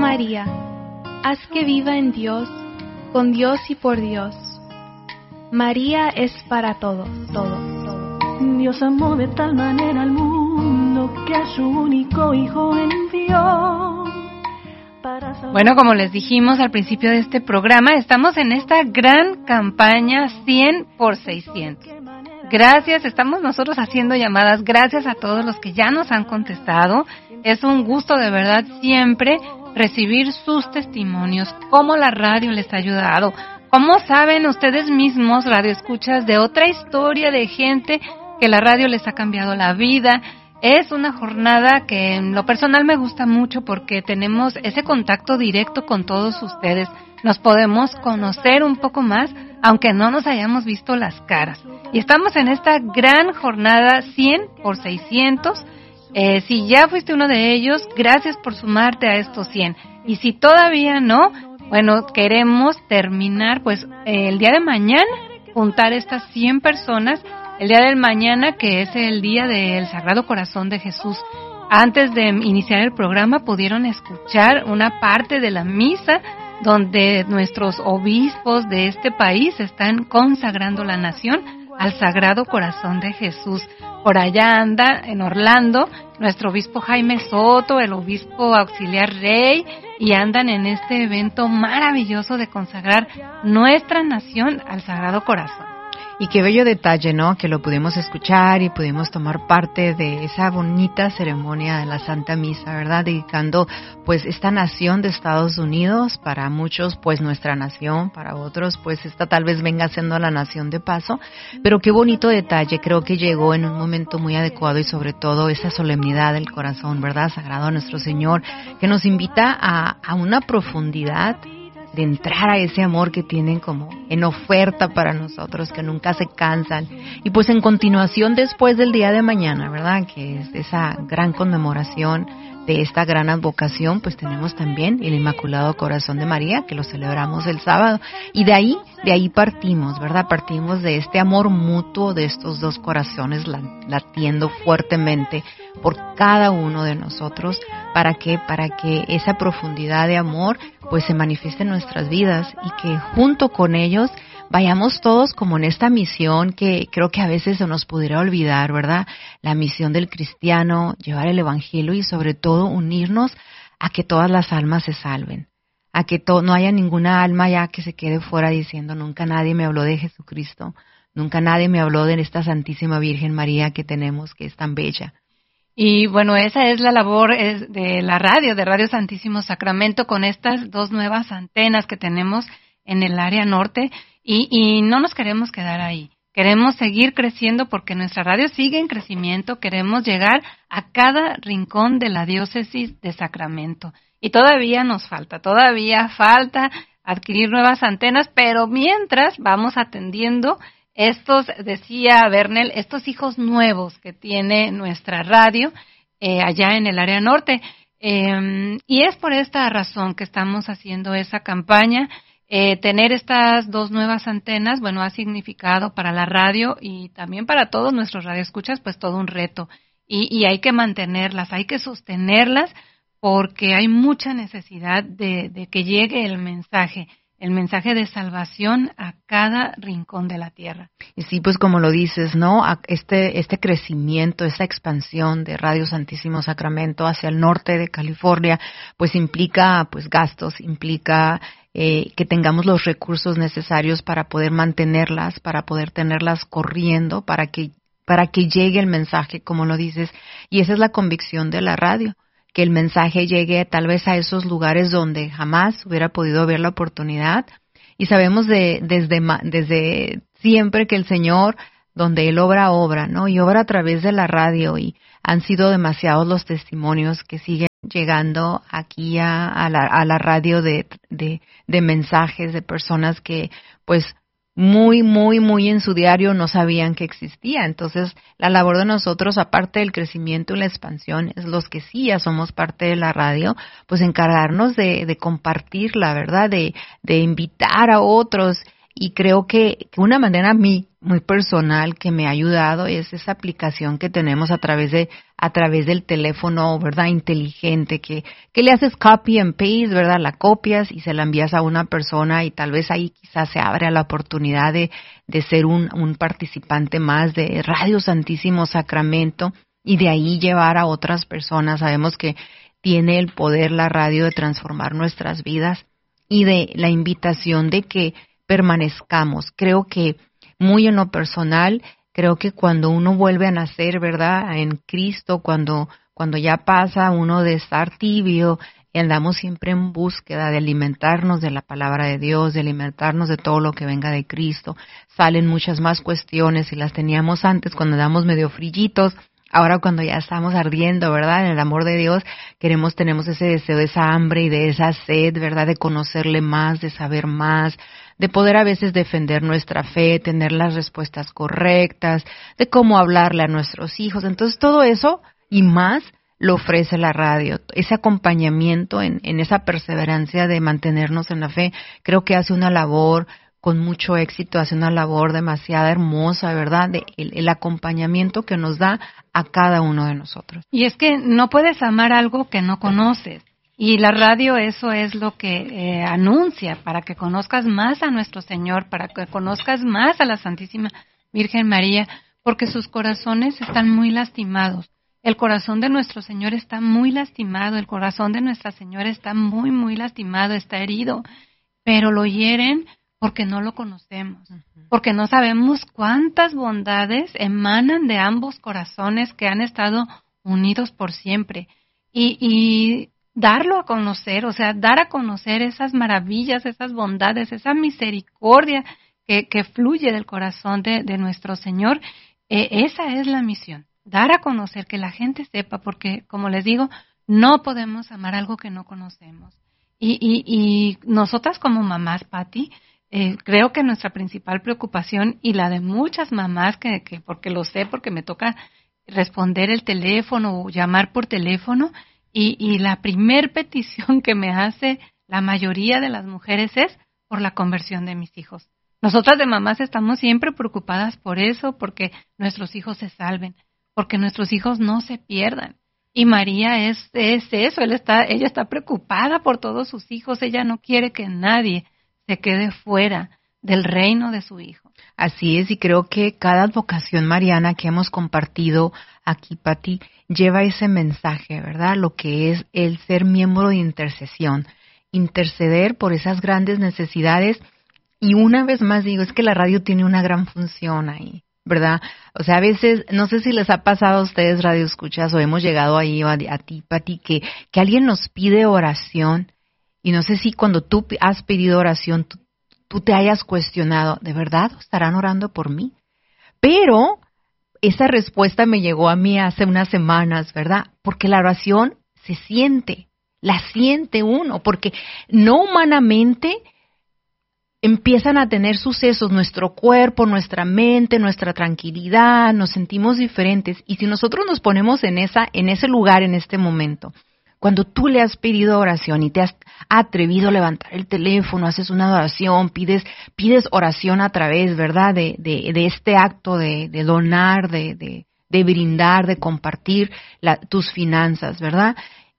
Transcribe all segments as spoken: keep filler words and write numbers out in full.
María, haz que viva en Dios, con Dios y por Dios. María es para todo, todo, todo. Dios amó de tal manera al mundo que a su único Hijo envió. Bueno, como les dijimos al principio de este programa, estamos en esta gran campaña cien por seiscientos. Gracias, estamos nosotros haciendo llamadas, gracias a todos los que ya nos han contestado. Es un gusto de verdad siempre recibir sus testimonios, cómo la radio les ha ayudado, cómo saben ustedes mismos, radioescuchas, de otra historia de gente que la radio les ha cambiado la vida. Es una jornada que en lo personal me gusta mucho porque tenemos ese contacto directo con todos ustedes. Nos podemos conocer un poco más, aunque no nos hayamos visto las caras. Y estamos en esta gran jornada cien por seiscientos. Eh, si ya fuiste uno de ellos, gracias por sumarte a estos cien. Y si todavía no, bueno, queremos terminar, pues, eh, el día de mañana, juntar estas cien personas. El día del mañana, que es el día del Sagrado Corazón de Jesús. Antes de iniciar el programa, pudieron escuchar una parte de la misa donde nuestros obispos de este país están consagrando la nación al Sagrado Corazón de Jesús. Por allá anda, en Orlando, nuestro obispo Jaime Soto, el obispo auxiliar Rey, y andan en este evento maravilloso de consagrar nuestra nación al Sagrado Corazón. Y qué bello detalle, ¿no? Que lo pudimos escuchar y pudimos tomar parte de esa bonita ceremonia de la Santa Misa, ¿verdad? Dedicando, pues, esta nación de Estados Unidos, para muchos, pues, nuestra nación, para otros, pues, esta tal vez venga siendo la nación de paso. Pero qué bonito detalle, creo que llegó en un momento muy adecuado y sobre todo esa solemnidad del corazón, ¿verdad? Sagrado a nuestro Señor, que nos invita a, a una profundidad de entrar a ese amor que tienen como en oferta para nosotros, que nunca se cansan. Y pues en continuación, después del día de mañana, ¿verdad?, que es esa gran conmemoración de esta gran advocación, pues tenemos también el Inmaculado Corazón de María, que lo celebramos el sábado. Y de ahí, de ahí partimos, ¿verdad? Partimos de este amor mutuo de estos dos corazones latiendo fuertemente por cada uno de nosotros. ¿Para qué? Para que esa profundidad de amor pues se manifieste en nuestras vidas y que junto con ellos vayamos todos como en esta misión que creo que a veces se nos pudiera olvidar, ¿verdad? La misión del cristiano, llevar el evangelio y sobre todo unirnos a que todas las almas se salven, a que to- no haya ninguna alma ya que se quede fuera diciendo nunca nadie me habló de Jesucristo, nunca nadie me habló de esta Santísima Virgen María que tenemos, que es tan bella. Y bueno, esa es la labor de la radio, de Radio Santísimo Sacramento, con estas dos nuevas antenas que tenemos en el área norte, y, y no nos queremos quedar ahí. Queremos seguir creciendo porque nuestra radio sigue en crecimiento, queremos llegar a cada rincón de la diócesis de Sacramento. Y todavía nos falta, todavía falta adquirir nuevas antenas, pero mientras vamos atendiendo estos, decía Bernel, estos hijos nuevos que tiene nuestra radio eh, allá en el área norte. Eh, y es por esta razón que estamos haciendo esa campaña. Eh, tener estas dos nuevas antenas, bueno, ha significado para la radio y también para todos nuestros radioescuchas, pues todo un reto. Y, y hay que mantenerlas, hay que sostenerlas, porque hay mucha necesidad de, de que llegue el mensaje. El mensaje de salvación a cada rincón de la tierra. Y sí, pues como lo dices, ¿no? Este, este crecimiento, esta expansión de Radio Santísimo Sacramento hacia el norte de California, pues implica, pues gastos, implica eh, que tengamos los recursos necesarios para poder mantenerlas, para poder tenerlas corriendo, para que, para que llegue el mensaje, como lo dices. Y esa es la convicción de la radio, que el mensaje llegue tal vez a esos lugares donde jamás hubiera podido haber la oportunidad. Y sabemos de, desde, desde siempre que el Señor, donde Él obra, obra, ¿no? Y obra a través de la radio, y han sido demasiados los testimonios que siguen llegando aquí a, a, la, a la radio de, de, de mensajes de personas que, pues, muy, muy, muy en su diario no sabían que existía. Entonces, la labor de nosotros, aparte del crecimiento y la expansión, es los que sí ya somos parte de la radio, pues encargarnos de, de compartirla, ¿verdad? De, de invitar a otros y creo que, que una manera a mí muy personal que me ha ayudado es esa aplicación que tenemos a través de a través del teléfono, ¿verdad? Inteligente, que, que le haces copy and paste, ¿verdad? La copias y se la envías a una persona y tal vez ahí quizás se abra la oportunidad de, de ser un, un participante más de Radio Santísimo Sacramento y de ahí llevar a otras personas. Sabemos que tiene el poder la radio de transformar nuestras vidas y de la invitación de que permanezcamos. Creo que muy en lo personal, creo que cuando uno vuelve a nacer, ¿verdad? En Cristo, cuando, cuando ya pasa uno de estar tibio, y andamos siempre en búsqueda de alimentarnos de la palabra de Dios, de alimentarnos de todo lo que venga de Cristo. Salen muchas más cuestiones y las teníamos antes cuando andamos medio frillitos. Ahora cuando ya estamos ardiendo, ¿verdad? En el amor de Dios, queremos, tenemos ese deseo, esa hambre y de esa sed, ¿verdad? De conocerle más, de saber más, de poder a veces defender nuestra fe, tener las respuestas correctas, de cómo hablarle a nuestros hijos. Entonces todo eso y más lo ofrece la radio. Ese acompañamiento en, en esa perseverancia de mantenernos en la fe, creo que hace una labor con mucho éxito, hace una labor demasiado hermosa, ¿verdad? De el, el acompañamiento que nos da a cada uno de nosotros. Y es que no puedes amar algo que no conoces. Y la radio eso es lo que eh, anuncia, para que conozcas más a nuestro Señor, para que conozcas más a la Santísima Virgen María, porque sus corazones están muy lastimados. El corazón de nuestro Señor está muy lastimado, el corazón de Nuestra Señora está muy, muy lastimado, está herido, pero lo hieren porque no lo conocemos, porque no sabemos cuántas bondades emanan de ambos corazones que han estado unidos por siempre. Y, y darlo a conocer, o sea, dar a conocer esas maravillas, esas bondades, esa misericordia que, que fluye del corazón de, de nuestro Señor, eh, esa es la misión, dar a conocer, que la gente sepa, porque, como les digo, no podemos amar algo que no conocemos. Y, y, y nosotras como mamás, Pati, Eh, creo que nuestra principal preocupación y la de muchas mamás, que, que porque lo sé, porque me toca responder el teléfono o llamar por teléfono, y, y la primer petición que me hace la mayoría de las mujeres es por la conversión de mis hijos. Nosotras de mamás estamos siempre preocupadas por eso, porque nuestros hijos se salven, porque nuestros hijos no se pierdan. Y María es, es eso, él está, ella está preocupada por todos sus hijos, ella no quiere que nadie se quede fuera del reino de su Hijo. Así es, y creo que cada advocación mariana que hemos compartido aquí, Pati, lleva ese mensaje, ¿verdad? Lo que es el ser miembro de intercesión, interceder por esas grandes necesidades. Y una vez más digo, es que la radio tiene una gran función ahí, ¿verdad? O sea, a veces, no sé si les ha pasado a ustedes, radio escuchas, o hemos llegado ahí a, a ti, Pati, que, que alguien nos pide oración. Y no sé si cuando tú has pedido oración, tú, tú te hayas cuestionado, ¿de verdad estarán orando por mí? Pero esa respuesta me llegó a mí hace unas semanas, ¿verdad? Porque la oración se siente, la siente uno, porque no humanamente empiezan a tener sucesos nuestro cuerpo, nuestra mente, nuestra tranquilidad, nos sentimos diferentes. Y si nosotros nos ponemos en esa, en ese lugar, en este momento, cuando tú le has pedido oración y te has atrevido a levantar el teléfono, haces una oración, pides pides oración a través, ¿verdad?, de, de, de este acto de, de donar, de, de, de brindar, de compartir la, tus finanzas, ¿verdad?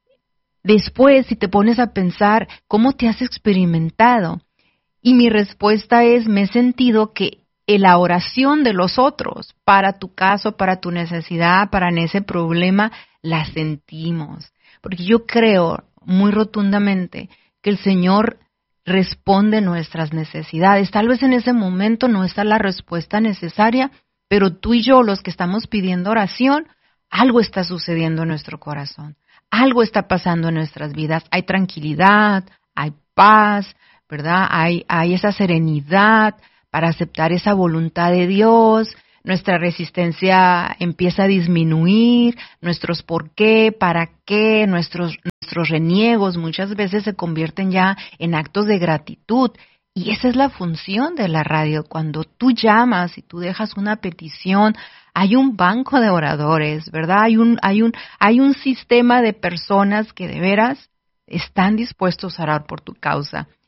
Después, si te pones a pensar, ¿cómo te has experimentado? Y mi respuesta es, me he sentido que la oración de los otros para tu caso, para tu necesidad, para en ese problema, la sentimos. Porque yo creo muy rotundamente que el Señor responde nuestras necesidades. Tal vez en ese momento no está la respuesta necesaria, pero tú y yo, los que estamos pidiendo oración, algo está sucediendo en nuestro corazón. Algo está pasando en nuestras vidas. Hay tranquilidad, hay paz, ¿verdad? Hay, hay esa serenidad para aceptar esa voluntad de Dios. Nuestra resistencia empieza a disminuir, nuestros por qué, para qué, nuestros, nuestros reniegos muchas veces se convierten ya en actos de gratitud. Y esa es la función de la radio. Cuando tú llamas y tú dejas una petición, hay un banco de oradores, ¿verdad? Hay un, hay un, hay un sistema de personas que de veras están dispuestos a orar por tu causa.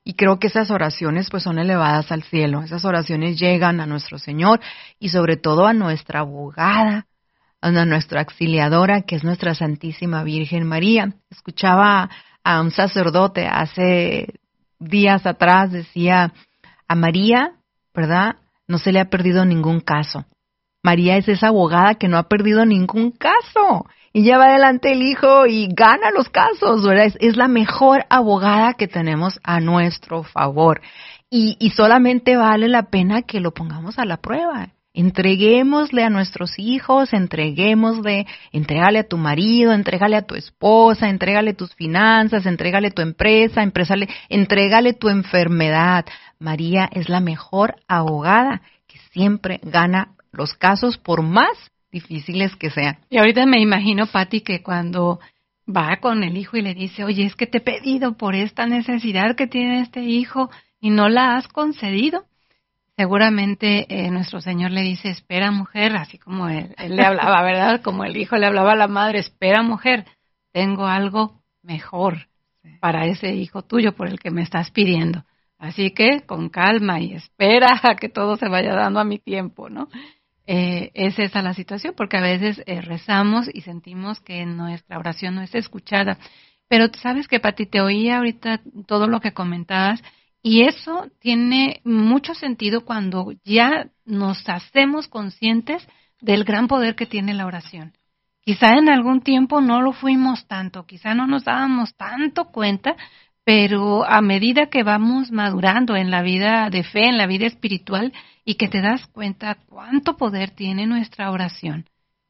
Y creo que esas oraciones pues son elevadas al cielo, esas oraciones llegan a nuestro Señor y sobre todo a nuestra abogada, a nuestra auxiliadora, que es nuestra Santísima Virgen María. Escuchaba a un sacerdote hace días atrás, decía, a María, ¿verdad?, no se le ha perdido ningún caso. María es esa abogada que no ha perdido ningún caso. Y lleva adelante el hijo y gana los casos, ¿verdad? Es, es la mejor abogada que tenemos a nuestro favor. Y, y solamente vale la pena que lo pongamos a la prueba. Entreguémosle a nuestros hijos, entreguémosle, entrégale a tu marido, entrégale a tu esposa, entrégale tus finanzas, entrégale tu empresa, empresale, entrégale tu enfermedad. María es la mejor abogada que siempre gana los casos por más difíciles que sean. Y ahorita me imagino, Pati, que cuando va con el hijo y le dice, oye, es que te he pedido por esta necesidad que tiene este hijo y no la has concedido. Seguramente eh, nuestro Señor le dice, espera mujer, así como él, él le hablaba, ¿verdad? Como el hijo le hablaba a la madre, espera mujer, tengo algo mejor para ese hijo tuyo por el que me estás pidiendo. Así que con calma y espera a que todo se vaya dando a mi tiempo, ¿no? Eh, es esa la situación, porque a veces eh, rezamos y sentimos que nuestra oración no es escuchada. Pero sabes que, Pati, te oía ahorita todo lo que comentabas, y eso tiene mucho sentido cuando ya nos hacemos conscientes del gran poder que tiene la oración. Quizá en algún tiempo no lo fuimos tanto, quizá no nos dábamos tanto cuenta, pero a medida que vamos madurando en la vida de fe, en la vida espiritual, y que te das cuenta cuánto poder tiene nuestra oración,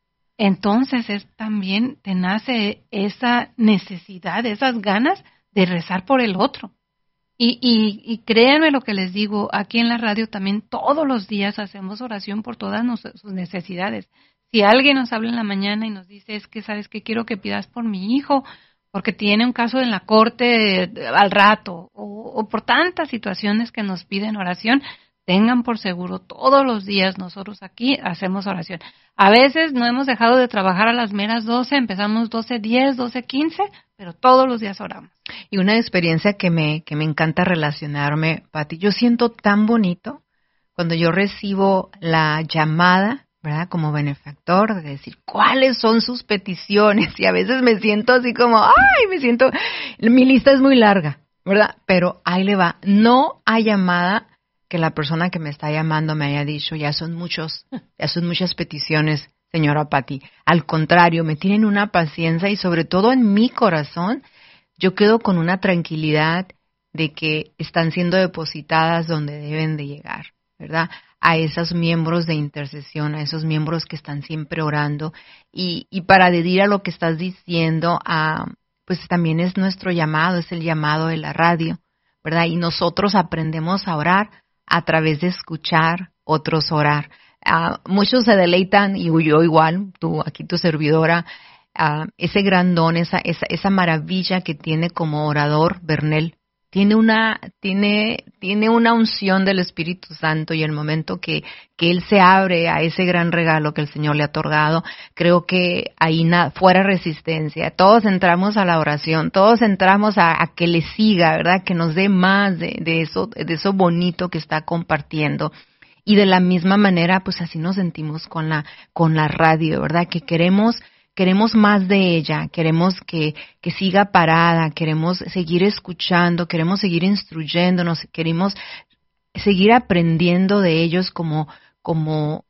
entonces es también te nace esa necesidad, esas ganas de rezar por el otro. Y, y, y créanme lo que les digo, aquí en la radio también todos los días hacemos oración por todas nos, sus necesidades. Si alguien nos habla en la mañana y nos dice, es que sabes que quiero que pidas por mi hijo, porque tiene un caso en la corte al rato, o, o por tantas situaciones que nos piden oración, tengan por seguro, todos los días nosotros aquí hacemos oración. A veces no hemos dejado de trabajar a las meras doce, empezamos doce diez, doce quince, pero todos los días oramos. Y una experiencia que me, que me encanta relacionarme, Pati, yo siento tan bonito cuando yo recibo la llamada, ¿verdad?, como benefactor, de decir cuáles son sus peticiones, y a veces me siento así como, ay, me siento, mi lista es muy larga, ¿verdad?, pero ahí le va, no hay llamada que la persona que me está llamando me haya dicho, ya son muchos, ya son muchas peticiones, señora Pati. Al contrario, me tienen una paciencia y sobre todo en mi corazón, yo quedo con una tranquilidad de que están siendo depositadas donde deben de llegar, ¿verdad? A esos miembros de intercesión, a esos miembros que están siempre orando. Y, y para adherir a lo que estás diciendo, a, pues también es nuestro llamado, es el llamado de la radio, ¿verdad? Y nosotros aprendemos a orar a través de escuchar otros orar. Uh, muchos se deleitan, y yo igual, tú aquí tu servidora, uh, ese gran don, esa, esa, esa maravilla que tiene como orador Bernel. Tiene una, tiene, tiene una unción del Espíritu Santo, y el momento que, que él se abre a ese gran regalo que el Señor le ha otorgado, creo que ahí na, fuera resistencia. Todos entramos a la oración, todos entramos a, a que le siga, ¿verdad? Que nos dé más de, de eso, de eso bonito que está compartiendo. Y de la misma manera, pues así nos sentimos con la, con la radio, ¿verdad? Que queremos, Queremos más de ella, queremos que, que siga parada, queremos seguir escuchando, queremos seguir instruyéndonos, queremos seguir aprendiendo de ellos como, como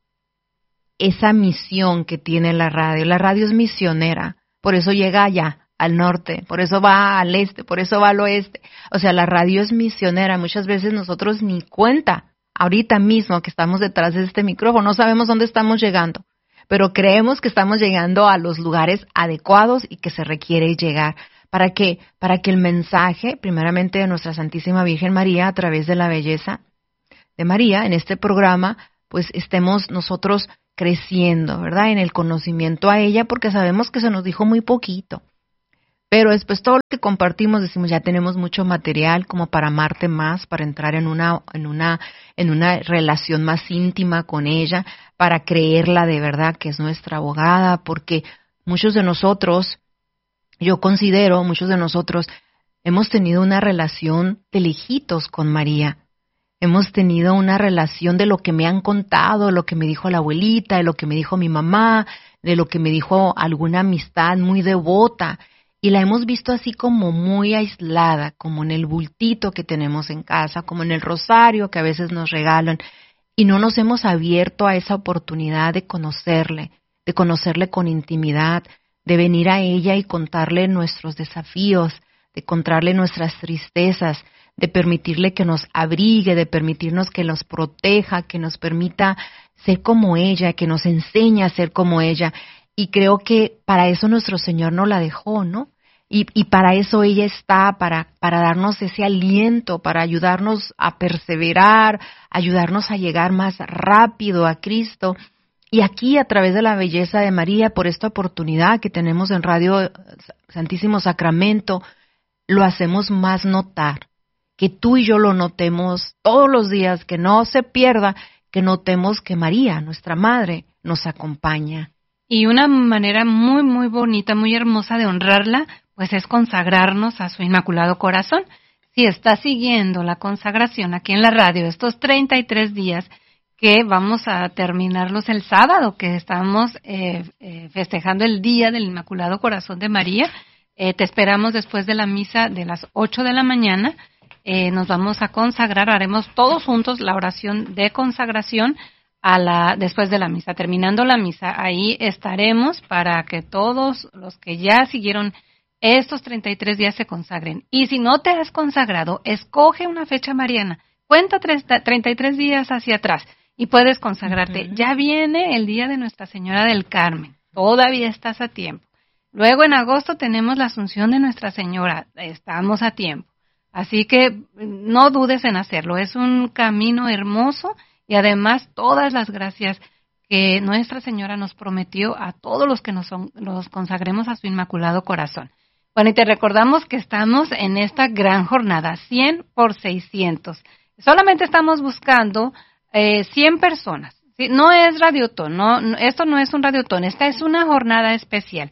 esa misión que tiene la radio. La radio es misionera, por eso llega allá, al norte, por eso va al este, por eso va al oeste. O sea, la radio es misionera. Muchas veces nosotros ni cuenta, ahorita mismo que estamos detrás de este micrófono, no sabemos dónde estamos llegando, pero creemos que estamos llegando a los lugares adecuados y que se requiere llegar. ¿Para qué? Para que el mensaje, primeramente de nuestra Santísima Virgen María, a través de la belleza de María, en este programa, pues estemos nosotros creciendo, ¿verdad?, en el conocimiento a ella, porque sabemos que se nos dijo muy poquito. Pero después todo lo que compartimos, decimos, ya tenemos mucho material como para amarte más, para entrar en una, en una, en una relación más íntima con ella, para creerla de verdad que es nuestra abogada, porque muchos de nosotros, yo considero, muchos de nosotros hemos tenido una relación de lejitos con María. Hemos tenido una relación de lo que me han contado, lo que me dijo la abuelita, de lo que me dijo mi mamá, de lo que me dijo alguna amistad muy devota. Y la hemos visto así como muy aislada, como en el bultito que tenemos en casa, como en el rosario que a veces nos regalan. Y no nos hemos abierto a esa oportunidad de conocerle, de conocerle con intimidad, de venir a ella y contarle nuestros desafíos, de contarle nuestras tristezas, de permitirle que nos abrigue, de permitirnos que nos proteja, que nos permita ser como ella, que nos enseñe a ser como ella. Y creo que para eso nuestro Señor nos la dejó, ¿no? Y, y para eso ella está, para, para darnos ese aliento, para ayudarnos a perseverar, ayudarnos a llegar más rápido a Cristo. Y aquí, a través de la belleza de María, por esta oportunidad que tenemos en Radio Santísimo Sacramento, lo hacemos más notar. Que tú y yo lo notemos todos los días, que no se pierda, que notemos que María, nuestra Madre, nos acompaña. Y una manera muy, muy bonita, muy hermosa de honrarla, pues es consagrarnos a su Inmaculado Corazón. Si está siguiendo la consagración aquí en la radio, estos treinta y tres días que vamos a terminarlos el sábado, que estamos eh, eh, festejando el Día del Inmaculado Corazón de María, eh, te esperamos después de la misa de las ocho de la mañana. Eh, nos vamos a consagrar, haremos todos juntos la oración de consagración a la después de la misa. Terminando la misa, ahí estaremos para que todos los que ya siguieron estos treinta y tres días se consagren. Y si no te has consagrado, escoge una fecha mariana, cuenta treinta y tres días hacia atrás y puedes consagrarte. Uh-huh. Ya viene el día de Nuestra Señora del Carmen, todavía estás a tiempo. Luego en agosto tenemos la Asunción de Nuestra Señora, estamos a tiempo. Así que no dudes en hacerlo, es un camino hermoso y además todas las gracias que Nuestra Señora nos prometió a todos los que nos, son, nos consagremos a su Inmaculado Corazón. Bueno, y te recordamos que estamos en esta gran jornada, cien por seiscientos. Solamente estamos buscando eh, cien personas, ¿sí? No es radiotón, no, no, esto no es un radiotón, esta es una jornada especial.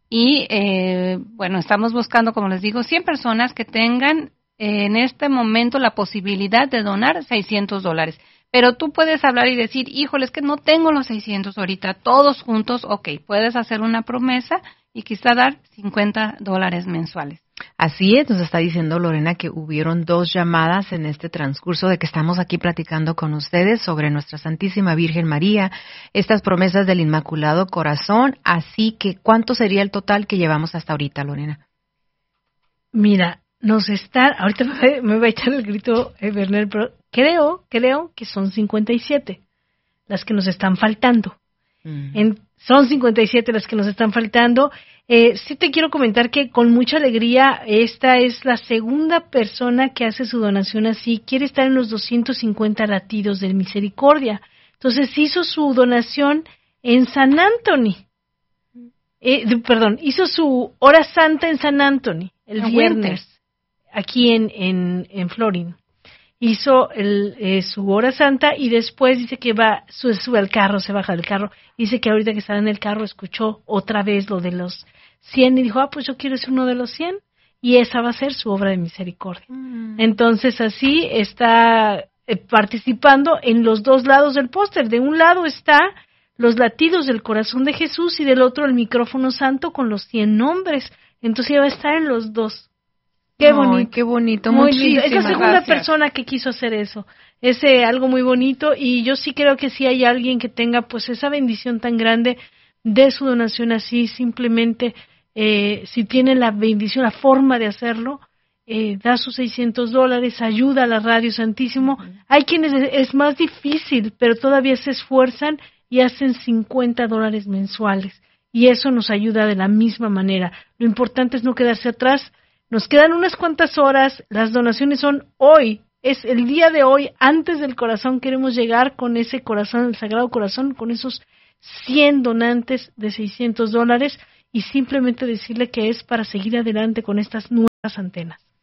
Y eh, bueno, estamos buscando, como les digo, cien personas que tengan en este momento la posibilidad de donar seiscientos dólares. Pero tú puedes hablar y decir, híjole, es que no tengo los seiscientos ahorita, todos juntos, ok, puedes hacer una promesa y quizá dar cincuenta dólares mensuales. Así es, nos está diciendo Lorena que hubieron dos llamadas en este transcurso de que estamos aquí platicando con ustedes sobre nuestra Santísima Virgen María, estas promesas del Inmaculado Corazón. Así que, ¿cuánto sería el total que llevamos hasta ahorita, Lorena? Mira, nos están, ahorita me, me va a echar el grito, eh, Bernal, pero creo, creo que son cincuenta y siete las que nos están faltando. Mm. En, son cincuenta y siete las que nos están faltando. Eh, sí te quiero comentar que con mucha alegría, esta es la segunda persona que hace su donación así, quiere estar en los doscientos cincuenta latidos de misericordia. Entonces hizo su donación en San Antonio. Eh, perdón, hizo su hora santa en San Antonio, el en viernes. Winter. Aquí en, en, en Florin. Hizo el, eh, su hora santa y después dice que va, sube, sube al carro, se baja del carro. Dice que ahorita que estaba en el carro escuchó otra vez lo de los cien y dijo, ah, pues yo quiero ser uno de los cien. Y esa va a ser su obra de misericordia. Mm. Entonces así está eh, participando en los dos lados del póster. De un lado está los latidos del corazón de Jesús y del otro el micrófono santo con los cien nombres. Entonces ella va a estar en los dos. Qué bonito, Ay, qué bonito, muy lindo. Es la segunda gracias. persona que quiso hacer eso. Es eh, algo muy bonito y yo sí creo que sí hay alguien que tenga pues esa bendición tan grande de su donación así, simplemente eh, si tiene la bendición, la forma de hacerlo, eh, da sus seiscientos dólares, ayuda a la Radio Santísimo. Uh-huh. Hay quienes es más difícil, pero todavía se esfuerzan y hacen cincuenta dólares mensuales y eso nos ayuda de la misma manera. Lo importante es no quedarse atrás. Nos quedan unas cuantas horas, las donaciones son hoy, es el día de hoy, antes del corazón, queremos llegar con ese corazón, el Sagrado Corazón, con esos cien donantes de seiscientos dólares y simplemente decirle que es para seguir adelante con estas nuevas antenas.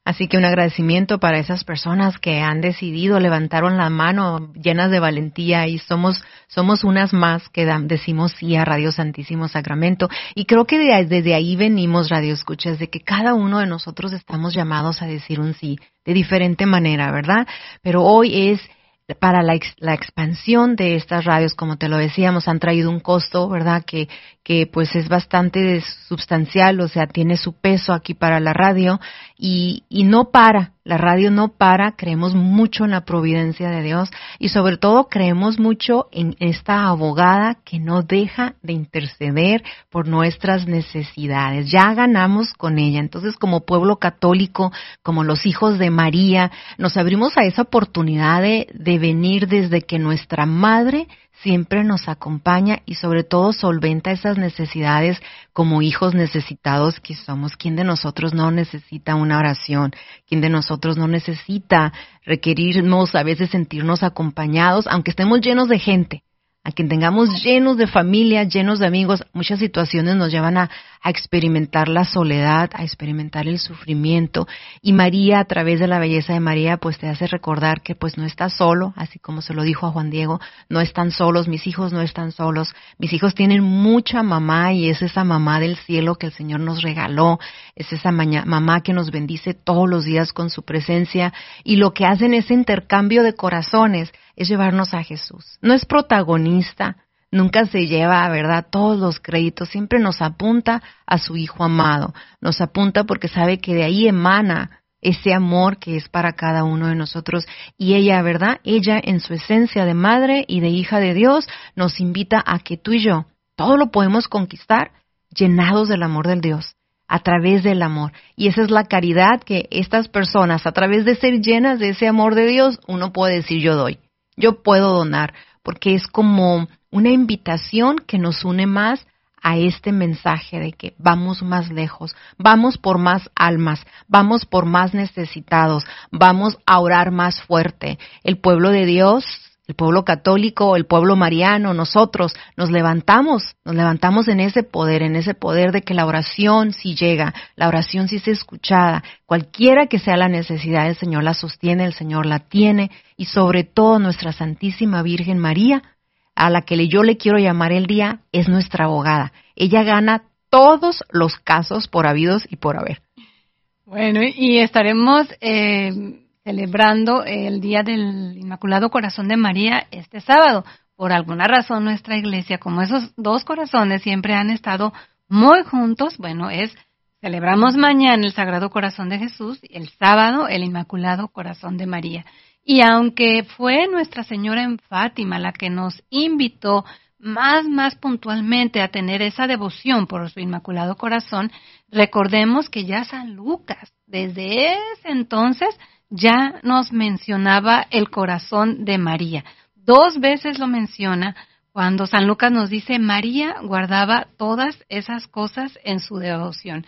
Así que un agradecimiento para esas personas que han decidido, levantaron la mano llenas de valentía y somos somos unas más que dan, decimos sí a Radio Santísimo Sacramento. Y creo que de, desde ahí venimos, Radio Escuchas, de que cada uno de nosotros estamos llamados a decir un sí de diferente manera, ¿verdad? Pero hoy es para la, ex, la expansión de estas radios, como te lo decíamos, han traído un costo, ¿verdad? Que, que pues es bastante sustancial, o sea, tiene su peso aquí para la radio y, y no para, la radio no para, creemos mucho en la providencia de Dios y sobre todo creemos mucho en esta abogada que no deja de interceder por nuestras necesidades. Ya ganamos con ella, entonces como pueblo católico, como los hijos de María, nos abrimos a esa oportunidad de, de venir desde que nuestra madre siempre nos acompaña y sobre todo solventa esas necesidades como hijos necesitados que somos. ¿Quién de nosotros no necesita una oración? ¿Quién de nosotros no necesita requerirnos, a veces sentirnos acompañados, aunque estemos llenos de gente? A quien tengamos llenos de familia, llenos de amigos, muchas situaciones nos llevan a, a experimentar la soledad, a experimentar el sufrimiento. Y María, a través de la belleza de María, pues te hace recordar que pues no estás solo, así como se lo dijo a Juan Diego, no están solos, mis hijos no están solos, mis hijos tienen mucha mamá y es esa mamá del cielo que el Señor nos regaló, es esa maña, mamá que nos bendice todos los días con su presencia y lo que hacen es intercambio de corazones, es llevarnos a Jesús. No es protagonista, nunca se lleva, ¿verdad?, todos los créditos, siempre nos apunta a su Hijo amado, nos apunta porque sabe que de ahí emana ese amor que es para cada uno de nosotros. Y ella, ¿verdad?, ella en su esencia de madre y de hija de Dios, nos invita a que tú y yo, todo lo podemos conquistar llenados del amor del Dios, a través del amor. Y esa es la caridad que estas personas, a través de ser llenas de ese amor de Dios, uno puede decir yo doy. Yo puedo donar, porque es como una invitación que nos une más a este mensaje de que vamos más lejos, vamos por más almas, vamos por más necesitados, vamos a orar más fuerte. El pueblo de Dios, el pueblo católico, el pueblo mariano, nosotros nos levantamos, nos levantamos en ese poder, en ese poder de que la oración sí llega, la oración sí es escuchada, cualquiera que sea la necesidad, el Señor la sostiene, el Señor la tiene, y sobre todo nuestra Santísima Virgen María, a la que yo le quiero llamar el día, es nuestra abogada. Ella gana todos los casos por habidos y por haber. Bueno, y estaremos eh, celebrando el Día del Inmaculado Corazón de María este sábado. Por alguna razón nuestra iglesia, como esos dos corazones siempre han estado muy juntos, bueno, es celebramos mañana el Sagrado Corazón de Jesús y el sábado el Inmaculado Corazón de María. Y aunque fue Nuestra Señora en Fátima la que nos invitó más, más puntualmente a tener esa devoción por su Inmaculado Corazón, recordemos que ya San Lucas, desde ese entonces, ya nos mencionaba el corazón de María. Dos veces lo menciona cuando San Lucas nos dice María guardaba todas esas cosas en su devoción.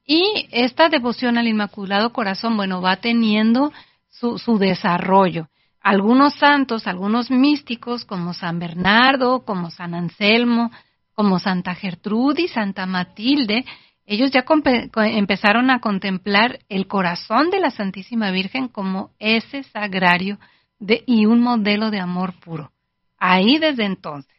Y esta devoción al Inmaculado Corazón, bueno, va teniendo su, su desarrollo. Algunos santos, algunos místicos como San Bernardo, como San Anselmo, como Santa Gertrudis, Santa Matilde, ellos ya compe- empezaron a contemplar el corazón de la Santísima Virgen como ese sagrario de, y un modelo de amor puro. Ahí desde entonces.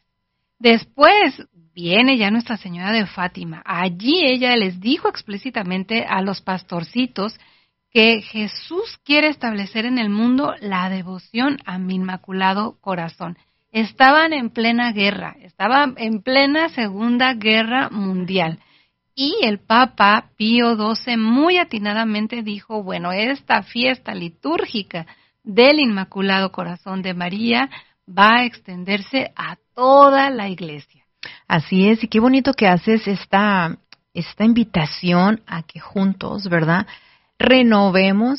Después viene ya Nuestra Señora de Fátima. Allí ella les dijo explícitamente a los pastorcitos que Jesús quiere establecer en el mundo la devoción a mi Inmaculado Corazón. Estaban en plena guerra, estaban en plena Segunda Guerra Mundial. Y el Papa Pío doce muy atinadamente dijo, bueno, esta fiesta litúrgica del Inmaculado Corazón de María va a extenderse a toda la Iglesia. Así es, y qué bonito que haces esta, esta invitación a que juntos, ¿verdad?, renovemos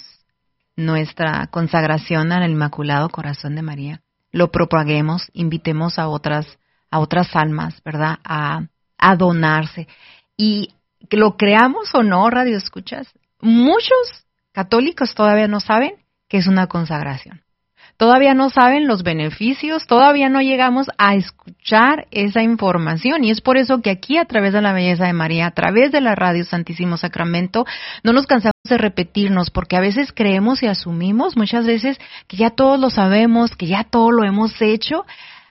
nuestra consagración al Inmaculado Corazón de María, lo propaguemos, invitemos a otras, a otras almas, ¿verdad?, a, a donarse. Y que lo creamos o no, Radio Escuchas, muchos católicos todavía no saben que es una consagración. todavía no saben los beneficios, todavía no llegamos a escuchar esa información. Y es por eso que aquí, a través de la belleza de María, a través de la Radio Santísimo Sacramento, no nos cansamos de repetirnos, porque a veces creemos y asumimos muchas veces que ya todos lo sabemos, que ya todo lo hemos hecho.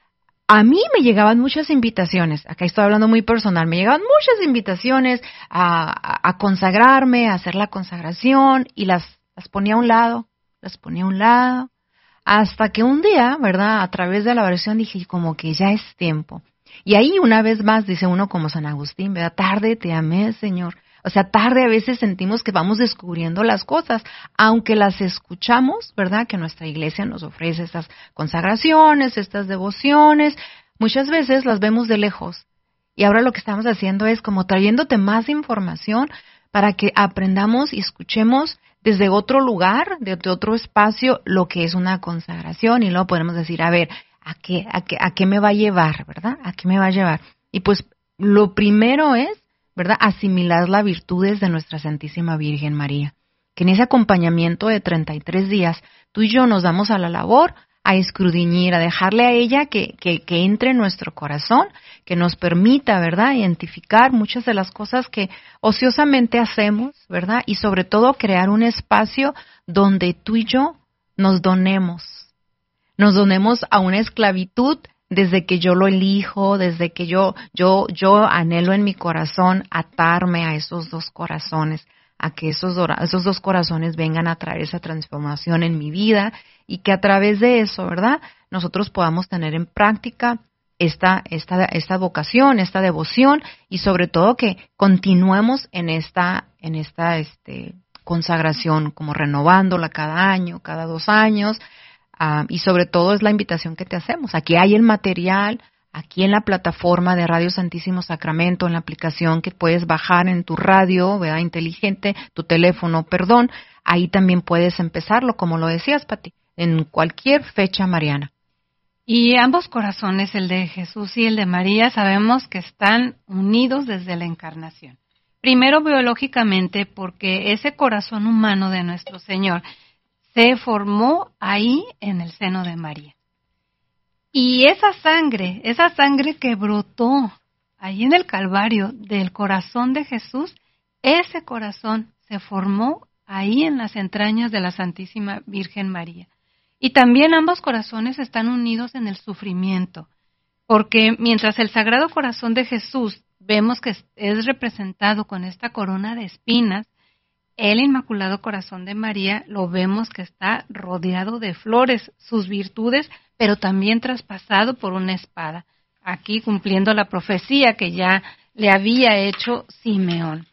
A mí me llegaban muchas invitaciones, acá estoy hablando muy personal, me llegaban muchas invitaciones a, a, a consagrarme, a hacer la consagración, y las, las ponía a un lado, las ponía a un lado, hasta que un día, ¿verdad?, a través de la oración dije como que ya es tiempo. Y ahí una vez más dice uno como San Agustín, ¿verdad?, tarde te amé, Señor. O sea, tarde a veces sentimos que vamos descubriendo las cosas, aunque las escuchamos, ¿verdad?, que nuestra iglesia nos ofrece estas consagraciones, estas devociones, muchas veces las vemos de lejos. Y ahora lo que estamos haciendo es como trayéndote más información para que aprendamos y escuchemos desde otro lugar, desde otro espacio, lo que es una consagración, y luego podemos decir, a ver, ¿a qué, a qué, a qué me va a llevar, verdad? ¿A qué me va a llevar? Y pues lo primero es, ¿verdad?, asimilar las virtudes de nuestra Santísima Virgen María. Que en ese acompañamiento de treinta y tres días, tú y yo nos damos a la labor a escudriñar, a dejarle a ella que, que, que entre en nuestro corazón, que nos permita, ¿verdad?, identificar muchas de las cosas que ociosamente hacemos, ¿verdad?, y sobre todo crear un espacio donde tú y yo nos donemos, nos donemos a una esclavitud desde que yo lo elijo, desde que yo, yo, yo anhelo en mi corazón atarme a esos dos corazones, a que esos, esos dos corazones vengan a traer esa transformación en mi vida, y que a través de eso, ¿verdad?, nosotros podamos tener en práctica esta, esta, esta vocación, esta devoción, y sobre todo que continuemos en esta, en esta, este, consagración, como renovándola cada año, cada dos años, uh, y sobre todo es la invitación que te hacemos. Aquí hay el material, aquí en la plataforma de Radio Santísimo Sacramento, en la aplicación que puedes bajar en tu radio, ¿verdad?, inteligente, tu teléfono, perdón, ahí también puedes empezarlo, como lo decías, Pati, en cualquier fecha mariana. Y ambos corazones, el de Jesús y el de María, sabemos que están unidos desde la encarnación. Primero biológicamente, porque ese corazón humano de nuestro Señor se formó ahí en el seno de María. Y esa sangre, esa sangre que brotó ahí en el Calvario del corazón de Jesús, ese corazón se formó ahí en las entrañas de la Santísima Virgen María. Y también ambos corazones están unidos en el sufrimiento, porque mientras el Sagrado Corazón de Jesús vemos que es representado con esta corona de espinas, el Inmaculado Corazón de María lo vemos que está rodeado de flores, sus virtudes, pero también traspasado por una espada, aquí cumpliendo la profecía que ya le había hecho Simeón.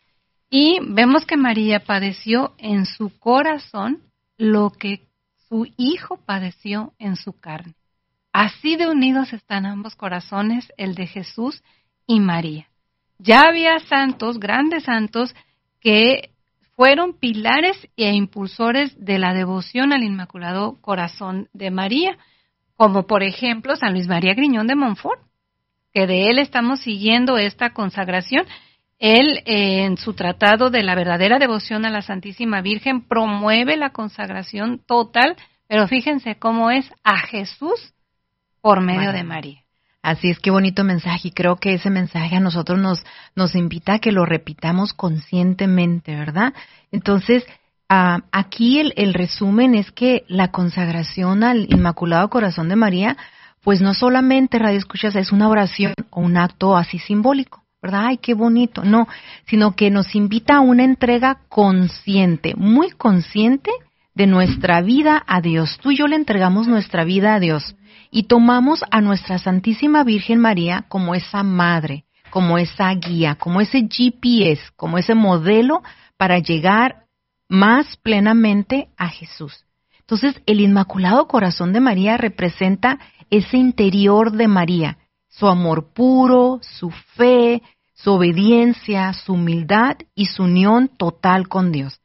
Y vemos que María padeció en su corazón lo que su Hijo padeció en su carne. Así de unidos están ambos corazones, el de Jesús y María. Ya había santos, grandes santos, que fueron pilares e impulsores de la devoción al Inmaculado Corazón de María, como por ejemplo San Luis María Griñón de Montfort, que de él estamos siguiendo esta consagración. Él, eh, en su tratado de la verdadera devoción a la Santísima Virgen, promueve la consagración total, pero fíjense cómo es a Jesús por medio María. de María. Así es, qué bonito mensaje, y creo que ese mensaje a nosotros nos, nos invita a que lo repitamos conscientemente, ¿verdad? Entonces, uh, aquí el, el resumen es que la consagración al Inmaculado Corazón de María, pues no solamente, radio escuchas, es una oración o un acto así simbólico, ¿verdad? Ay, qué bonito, no, sino que nos invita a una entrega consciente, muy consciente de nuestra vida a Dios. Tú y yo le entregamos nuestra vida a Dios y tomamos a nuestra Santísima Virgen María como esa madre, como esa guía, como ese G P S, como ese modelo para llegar más plenamente a Jesús. Entonces, el Inmaculado Corazón de María representa ese interior de María, su amor puro, su fe, su obediencia, su humildad y su unión total con Dios.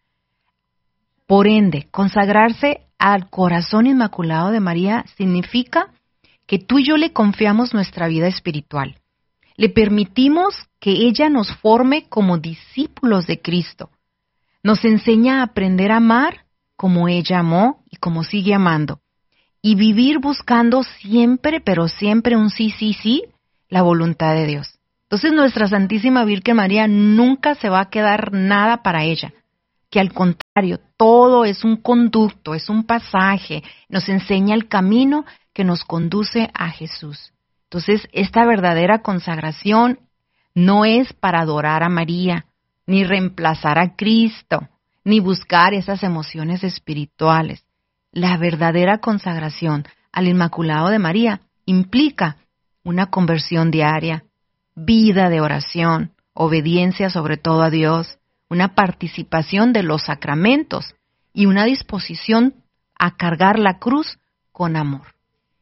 Por ende, consagrarse al Corazón Inmaculado de María significa que tú y yo le confiamos nuestra vida espiritual. Le permitimos que ella nos forme como discípulos de Cristo. Nos enseña a aprender a amar como ella amó y como sigue amando. y vivir buscando siempre, pero siempre un sí, sí, sí, la voluntad de Dios. Entonces nuestra Santísima Virgen María nunca se va a quedar nada para ella, que al contrario, todo es un conducto, es un pasaje, nos enseña el camino que nos conduce a Jesús. Entonces, esta verdadera consagración no es para adorar a María, ni reemplazar a Cristo, ni buscar esas emociones espirituales. La verdadera consagración al Inmaculado de María implica una conversión diaria, vida de oración, obediencia sobre todo a Dios, una participación de los sacramentos y una disposición a cargar la cruz con amor.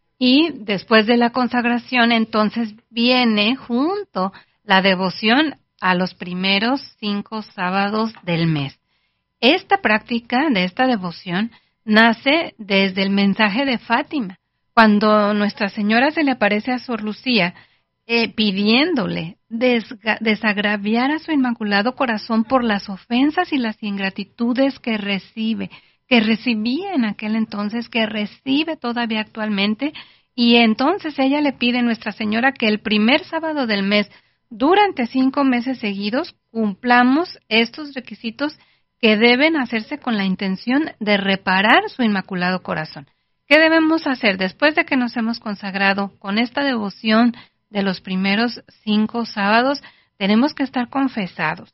Y después de la consagración, entonces viene junto la devoción a los primeros cinco sábados del mes. Esta práctica de esta devoción nace desde el mensaje de Fátima, cuando Nuestra Señora se le aparece a Sor Lucía eh, pidiéndole desga- desagraviar a su Inmaculado Corazón por las ofensas y las ingratitudes que recibe, que recibía en aquel entonces, que recibe todavía actualmente, y entonces ella le pide a Nuestra Señora que el primer sábado del mes, durante cinco meses seguidos, cumplamos estos requisitos que deben hacerse con la intención de reparar su Inmaculado Corazón. ¿Qué debemos hacer después de que nos hemos consagrado con esta devoción de los primeros cinco sábados? Tenemos que estar confesados.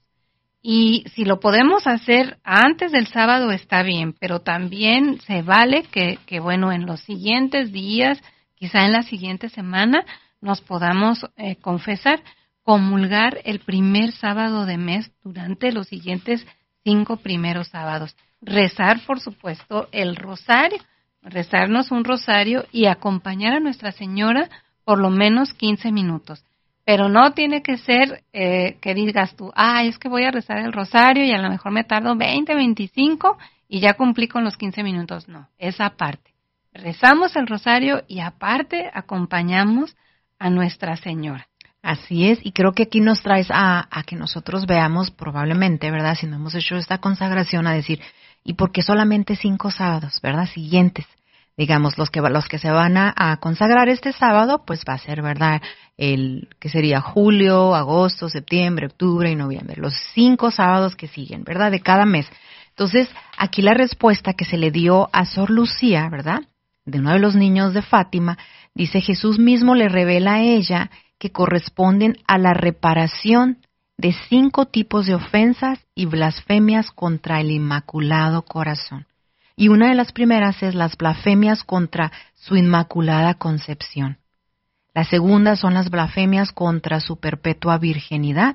Y si lo podemos hacer antes del sábado está bien, pero también se vale que, que bueno, en los siguientes días, quizá en la siguiente semana, nos podamos eh, confesar, comulgar el primer sábado de mes durante los siguientes cinco primeros sábados. Rezar, por supuesto, el rosario, rezarnos un rosario y acompañar a Nuestra Señora por lo menos quince minutos. Pero no tiene que ser eh, que digas tú, ah, es que voy a rezar el rosario y a lo mejor me tardo veinte, veinticinco y ya cumplí con los quince minutos. No, esa parte. Rezamos el rosario y aparte acompañamos a Nuestra Señora. Así es, y creo que aquí nos traes a, a que nosotros veamos probablemente, ¿verdad? Si no hemos hecho esta consagración, a decir, ¿y por qué solamente cinco sábados, ¿verdad? Siguientes. Digamos, los que los que se van a, a consagrar este sábado, pues va a ser, ¿verdad? El que sería julio, agosto, septiembre, octubre y noviembre. Los cinco sábados que siguen, ¿verdad? De cada mes. Entonces, aquí la respuesta que se le dio a Sor Lucía, ¿verdad? De uno de los niños de Fátima, dice, Jesús mismo le revela a ella que corresponden a la reparación de cinco tipos de ofensas y blasfemias contra el Inmaculado Corazón. Y una de las primeras es las blasfemias contra su Inmaculada Concepción. La segunda son las blasfemias contra su perpetua virginidad.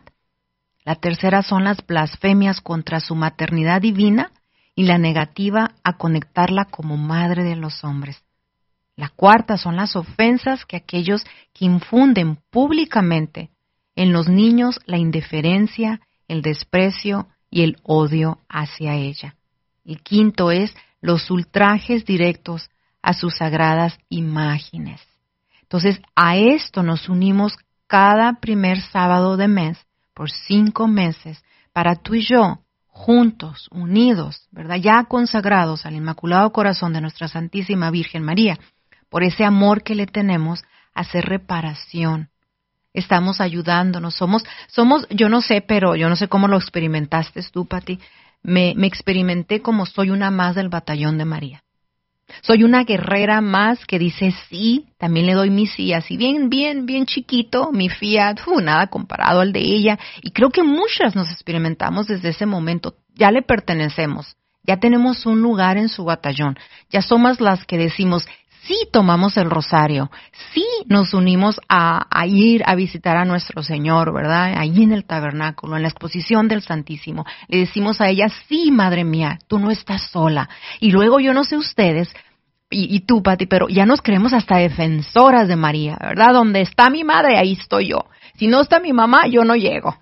La tercera son las blasfemias contra su maternidad divina y la negativa a conectarla como madre de los hombres. La cuarta son las ofensas que aquellos que infunden públicamente en los niños la indiferencia, el desprecio y el odio hacia ella. El quinto es los ultrajes directos a sus sagradas imágenes. Entonces, a esto nos unimos cada primer sábado de mes por cinco meses para tú y yo, juntos, unidos, ¿verdad? Ya consagrados al Inmaculado Corazón de nuestra Santísima Virgen María, por ese amor que le tenemos, hacer reparación. Estamos ayudándonos, somos, somos, yo no sé, pero yo no sé cómo lo experimentaste tú, Pati, me, me experimenté como soy una más del batallón de María. Soy una guerrera más que dice sí, también le doy mi sí, así bien, bien, bien chiquito, mi fiat, uh, nada comparado al de ella. Y creo que muchas nos experimentamos desde ese momento, ya le pertenecemos, ya tenemos un lugar en su batallón, ya somos las que decimos, sí tomamos el rosario, sí nos unimos a, a ir a visitar a nuestro Señor, ¿verdad? Ahí en el tabernáculo, en la exposición del Santísimo. Le decimos a ella, sí, madre mía, tú no estás sola. Y luego yo no sé ustedes, y, y tú, Pati, pero ya nos creemos hasta defensoras de María, ¿verdad? Donde está mi madre, ahí estoy yo. Si no está mi mamá, yo no llego.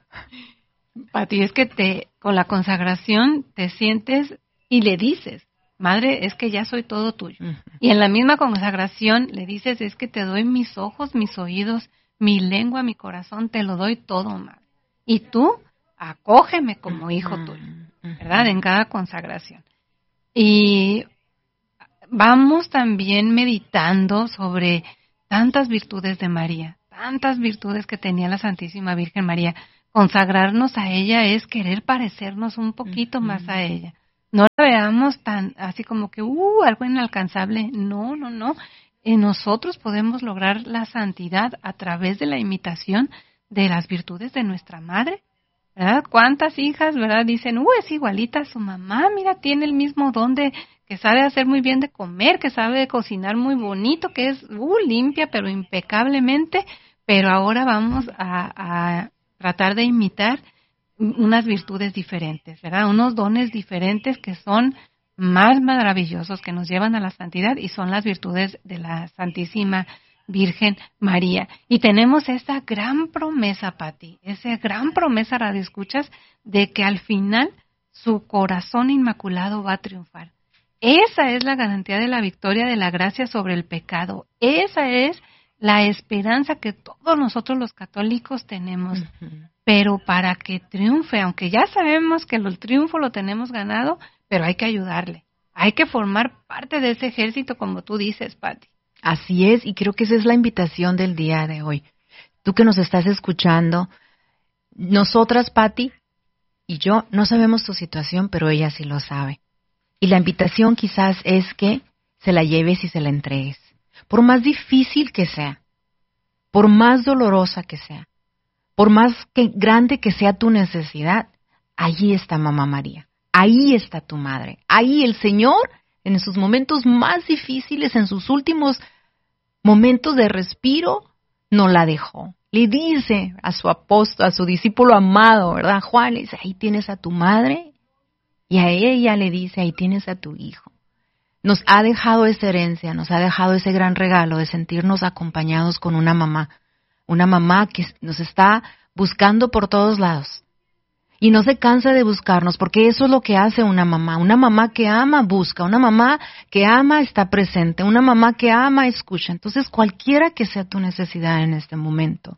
Pati, es que te, con la consagración te sientes y le dices, Madre, es que ya soy todo tuyo. Uh-huh. Y en la misma consagración le dices, es que te doy mis ojos, mis oídos, mi lengua, mi corazón, te lo doy todo, Madre. Y tú, acógeme como hijo tuyo, ¿verdad? En cada consagración. Y vamos también meditando sobre tantas virtudes de María, tantas virtudes que tenía la Santísima Virgen María. Consagrarnos a ella es querer parecernos un poquito uh-huh. más a ella. No la veamos tan así como que, uh, algo inalcanzable. No, no, no. Eh, nosotros podemos lograr la santidad a través de la imitación de las virtudes de nuestra madre, ¿verdad? ¿Cuántas hijas, verdad? Dicen, uh, es igualita a su mamá, mira, tiene el mismo don de que sabe hacer muy bien de comer, que sabe cocinar muy bonito, que es, uh, limpia, pero impecablemente, pero ahora vamos a, a tratar de imitar unas virtudes diferentes, ¿verdad? Unos dones diferentes que son más maravillosos, que nos llevan a la santidad, y son las virtudes de la Santísima Virgen María. Y tenemos esa gran promesa, Pati, esa gran promesa, Radio Escuchas, de que al final su corazón inmaculado va a triunfar. Esa es la garantía de la victoria de la gracia sobre el pecado. Esa es la esperanza que todos nosotros los católicos tenemos. Uh-huh. Pero para que triunfe, aunque ya sabemos que el triunfo lo tenemos ganado, pero hay que ayudarle. Hay que formar parte de ese ejército, como tú dices, Pati. Así es, y creo que esa es la invitación del día de hoy. Tú que nos estás escuchando, nosotras, Pati, y yo, no sabemos tu situación, pero ella sí lo sabe. Y la invitación quizás es que se la lleves y se la entregues. Por más difícil que sea, por más dolorosa que sea, por más que grande que sea tu necesidad, allí está Mamá María. Ahí está tu madre. Ahí el Señor, en sus momentos más difíciles, en sus últimos momentos de respiro, no la dejó. Le dice a su apóstol, a su discípulo amado, ¿verdad? Juan le dice, ahí tienes a tu madre, y a ella le dice, ahí tienes a tu hijo. Nos ha dejado esa herencia, nos ha dejado ese gran regalo de sentirnos acompañados con una mamá, una mamá que nos está buscando por todos lados. Y no se cansa de buscarnos, porque eso es lo que hace una mamá. Una mamá que ama, busca. Una mamá que ama, está presente. Una mamá que ama, escucha. Entonces, cualquiera que sea tu necesidad en este momento,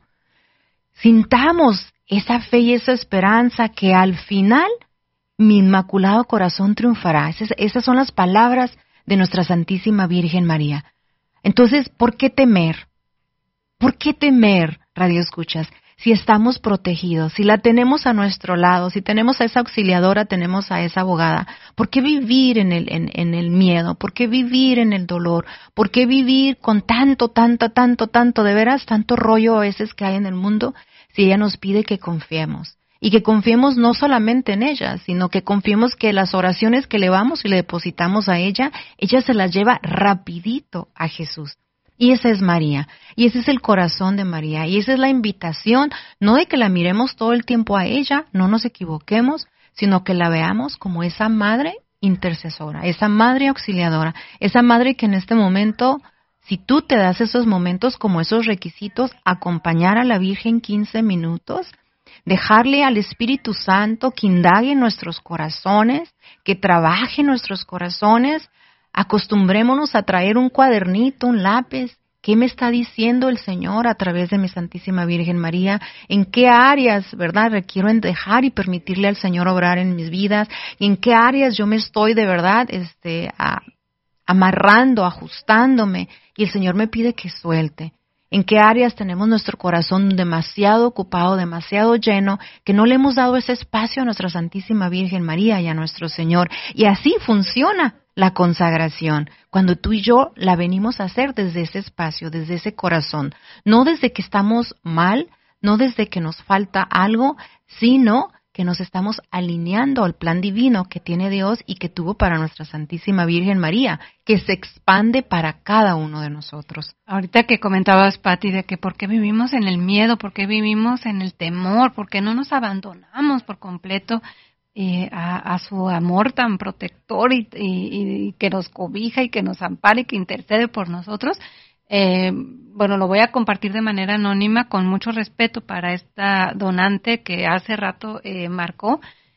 sintamos esa fe y esa esperanza que al final mi inmaculado corazón triunfará. Esas, esas son las palabras de nuestra Santísima Virgen María. Entonces, ¿por qué temer? ¿Por qué temer, Radio Escuchas? Si estamos protegidos, si la tenemos a nuestro lado, si tenemos a esa auxiliadora, tenemos a esa abogada, ¿por qué vivir en el, en, en el miedo? ¿Por qué vivir en el dolor? ¿Por qué vivir con tanto, tanto, tanto, tanto, de veras, tanto rollo a veces que hay en el mundo? Si ella nos pide que confiemos, y que confiemos no solamente en ella, sino que confiemos que las oraciones que elevamos y le depositamos a ella, ella se las lleva rapidito a Jesús. Y esa es María, y ese es el corazón de María, y esa es la invitación, no de que la miremos todo el tiempo a ella, no nos equivoquemos, sino que la veamos como esa madre intercesora, esa madre auxiliadora, esa madre que en este momento, si tú te das esos momentos como esos requisitos, acompañar a la Virgen quince minutos, dejarle al Espíritu Santo que indague en nuestros corazones, que trabaje en nuestros corazones. Acostumbrémonos a traer un cuadernito, un lápiz. ¿Qué me está diciendo el Señor a través de mi Santísima Virgen María? ¿En qué áreas, verdad, requiero dejar y permitirle al Señor obrar en mis vidas? ¿En qué áreas yo me estoy de verdad este, a, amarrando, ajustándome? Y el Señor me pide que suelte. ¿En qué áreas tenemos nuestro corazón demasiado ocupado, demasiado lleno, que no le hemos dado ese espacio a nuestra Santísima Virgen María y a nuestro Señor? Y así funciona la consagración, cuando tú y yo la venimos a hacer desde ese espacio, desde ese corazón, no desde que estamos mal, no desde que nos falta algo, sino que nos estamos alineando al plan divino que tiene Dios y que tuvo para nuestra Santísima Virgen María, que se expande para cada uno de nosotros. Ahorita que comentabas, Pati, de que por qué vivimos en el miedo, por qué vivimos en el temor, por qué no nos abandonamos por completo Eh, a, a su amor tan protector y, y, y que nos cobija y que nos ampara y que intercede por nosotros. Eh, bueno, lo voy a compartir de manera anónima con mucho respeto para esta donante que hace rato eh, marcó,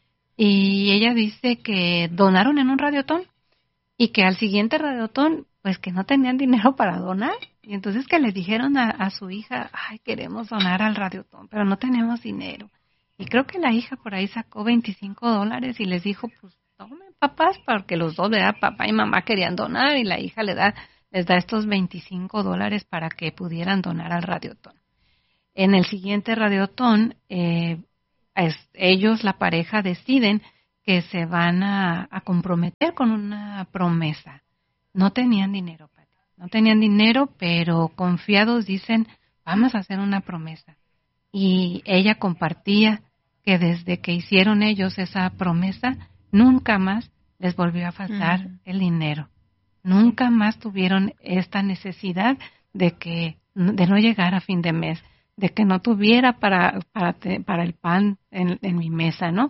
y ella dice que donaron en un radiotón y que al siguiente radiotón pues que no tenían dinero para donar, y entonces que le dijeron a, a su hija, ay, queremos donar al radiotón, pero no tenemos dinero. Y creo que la hija por ahí sacó veinticinco dólares y les dijo, pues tomen papás, porque los dos, ¿verdad? Papá y mamá querían donar y la hija le da, les da estos veinticinco dólares para que pudieran donar al Radiotón. En el siguiente Radiotón, eh, es, ellos, la pareja, deciden que se van a, a comprometer con una promesa. No tenían dinero, Pati, no tenían dinero, pero confiados dicen, vamos a hacer una promesa. Y ella compartía que desde que hicieron ellos esa promesa, nunca más les volvió a faltar uh-huh. el dinero. Nunca más tuvieron esta necesidad de que de no llegar a fin de mes, de que no tuviera para para, te, para el pan en, en mi mesa, ¿no?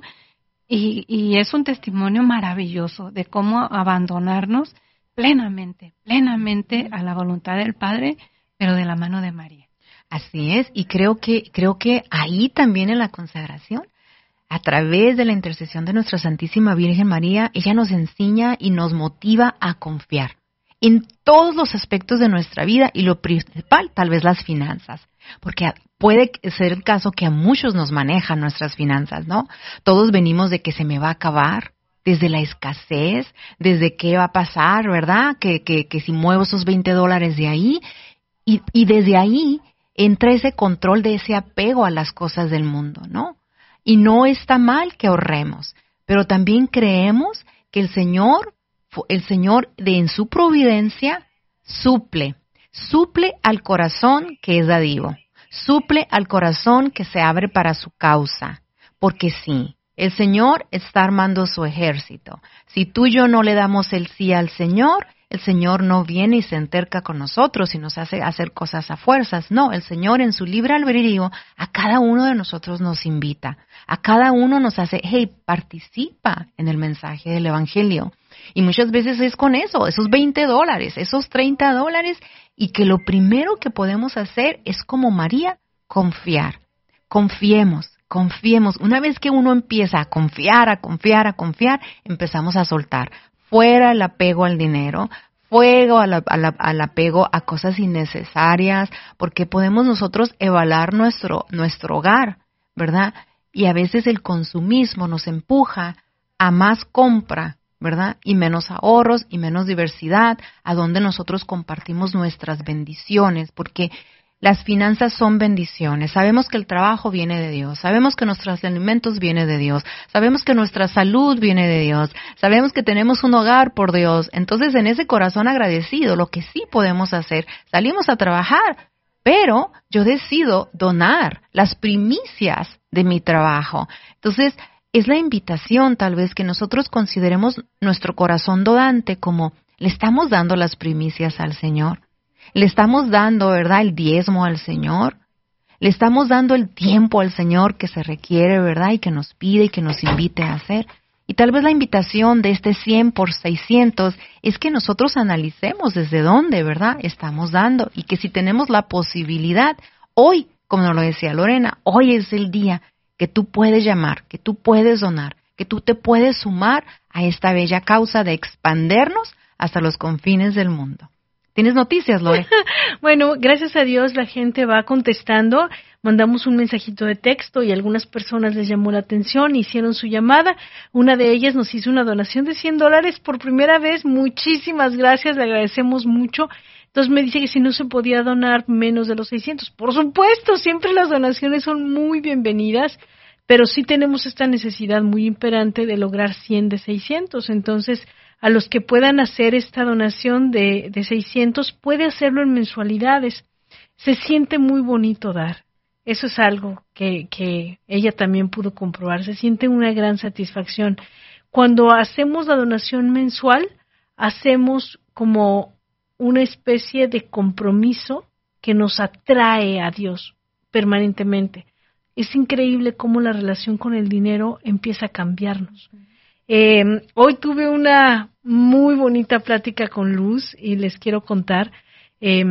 Y, y es un testimonio maravilloso de cómo abandonarnos plenamente, plenamente a la voluntad del Padre, pero de la mano de María. Así es, y creo que creo que ahí también en la consagración, a través de la intercesión de nuestra Santísima Virgen María, ella nos enseña y nos motiva a confiar en todos los aspectos de nuestra vida y lo principal, tal vez las finanzas, porque puede ser el caso que a muchos nos manejan nuestras finanzas, ¿no? Todos venimos de que se me va a acabar, desde la escasez, desde qué va a pasar, ¿verdad? Que, que, que si muevo esos veinte dólares de ahí, y, y desde ahí entra ese control de ese apego a las cosas del mundo, ¿no? Y no está mal que ahorremos, pero también creemos que el Señor, el Señor de en su providencia, suple, suple al corazón que es dadivo, suple al corazón que se abre para su causa, porque sí, el Señor está armando su ejército. Si tú y yo no le damos el sí al Señor, el Señor no viene y se enterca con nosotros y nos hace hacer cosas a fuerzas. No, el Señor en su libre albedrío a cada uno de nosotros nos invita. A cada uno nos hace, hey, participa en el mensaje del Evangelio. Y muchas veces es con eso, esos veinte dólares, esos treinta dólares, y que lo primero que podemos hacer es como María, confiar. Confiemos, confiemos. Una vez que uno empieza a confiar, a confiar, a confiar, empezamos a soltar. Fuera el apego al dinero, fuego al, al, al apego a cosas innecesarias, porque podemos nosotros evaluar nuestro, nuestro hogar, ¿verdad? Y a veces el consumismo nos empuja a más compra, ¿verdad? Y menos ahorros y menos diversidad, a donde nosotros compartimos nuestras bendiciones, porque las finanzas son bendiciones. Sabemos que el trabajo viene de Dios, sabemos que nuestros alimentos vienen de Dios, sabemos que nuestra salud viene de Dios, sabemos que tenemos un hogar por Dios. Entonces, en ese corazón agradecido, lo que sí podemos hacer, salimos a trabajar, pero yo decido donar las primicias de mi trabajo. Entonces, es la invitación tal vez que nosotros consideremos nuestro corazón donante como le estamos dando las primicias al Señor. Le estamos dando, ¿verdad?, el diezmo al Señor. Le estamos dando el tiempo al Señor que se requiere, ¿verdad?, y que nos pide y que nos invite a hacer. Y tal vez la invitación de este cien por seiscientos es que nosotros analicemos desde dónde, ¿verdad?, estamos dando. Y que si tenemos la posibilidad, hoy, como nos lo decía Lorena, hoy es el día que tú puedes llamar, que tú puedes donar, que tú te puedes sumar a esta bella causa de expandernos hasta los confines del mundo. ¿Tienes noticias, Lore? Bueno, gracias a Dios la gente va contestando. Mandamos un mensajito de texto y algunas personas les llamó la atención, hicieron su llamada. Una de ellas nos hizo una donación de cien dólares por primera vez. Muchísimas gracias, le agradecemos mucho. Entonces me dice que si no se podía donar menos de los seiscientos. Por supuesto, siempre las donaciones son muy bienvenidas, pero sí tenemos esta necesidad muy imperante de lograr cien de seiscientos. Entonces, a los que puedan hacer esta donación de, de seiscientos, puede hacerlo en mensualidades. Se siente muy bonito dar. Eso es algo que, que ella también pudo comprobar. Se siente una gran satisfacción. Cuando hacemos la donación mensual, hacemos como una especie de compromiso que nos atrae a Dios permanentemente. Es increíble cómo la relación con el dinero empieza a cambiarnos. Eh, hoy tuve una muy bonita plática con Luz y les quiero contar eh,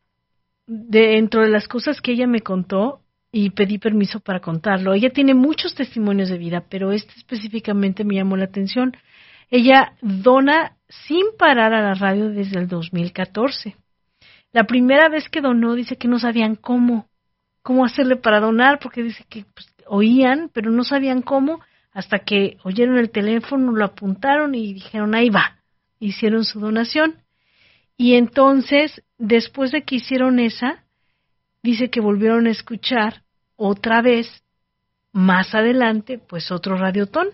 dentro de las cosas que ella me contó, y pedí permiso para contarlo. Ella tiene muchos testimonios de vida, pero este específicamente me llamó la atención. Ella dona sin parar a la radio desde el dos mil catorce. La primera vez que donó dice que no sabían cómo, cómo hacerle para donar, porque dice que pues, oían, pero no sabían cómo, hasta que oyeron el teléfono, lo apuntaron y dijeron, ahí va, hicieron su donación. Y entonces, después de que hicieron esa, dice que volvieron a escuchar otra vez, más adelante, pues otro radiotón,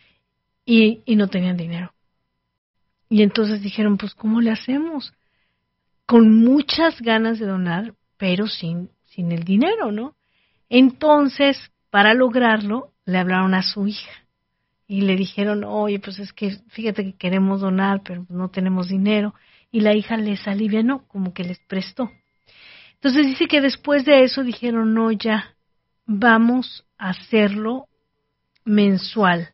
y, y no tenían dinero. Y entonces dijeron, pues, ¿cómo le hacemos? Con muchas ganas de donar, pero sin, sin el dinero, ¿no? Entonces, para lograrlo, le hablaron a su hija y le dijeron, oye, pues es que fíjate que queremos donar, pero no tenemos dinero. Y la hija les alivianó, como que les prestó. Entonces dice que después de eso dijeron, no, ya, vamos a hacerlo mensual.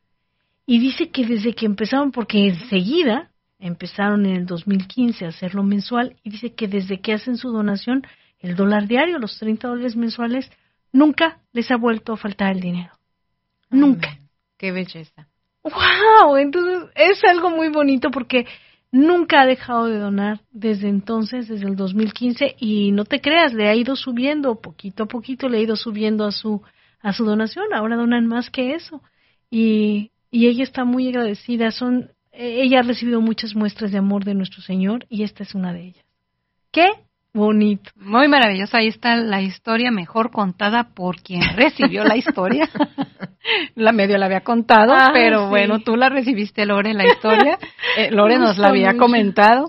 Y dice que desde que empezaron, porque enseguida empezaron en el dos mil quince a hacerlo mensual, y dice que desde que hacen su donación, el dólar diario, los treinta dólares mensuales, nunca les ha vuelto a faltar el dinero. Amén. Nunca. Qué belleza. ¡Wow! Entonces es algo muy bonito porque nunca ha dejado de donar desde entonces, desde el dos mil quince, y no te creas, le ha ido subiendo, poquito a poquito le ha ido subiendo a su a su donación, ahora donan más que eso, y, y ella está muy agradecida, son ella ha recibido muchas muestras de amor de nuestro Señor, y esta es una de ellas. ¡Qué bonito! Muy maravilloso, ahí está la historia mejor contada por quien recibió la historia. La medio la había contado, ah, pero sí. Bueno, tú la recibiste, Lore, la historia. Eh, Lore nos la había comentado,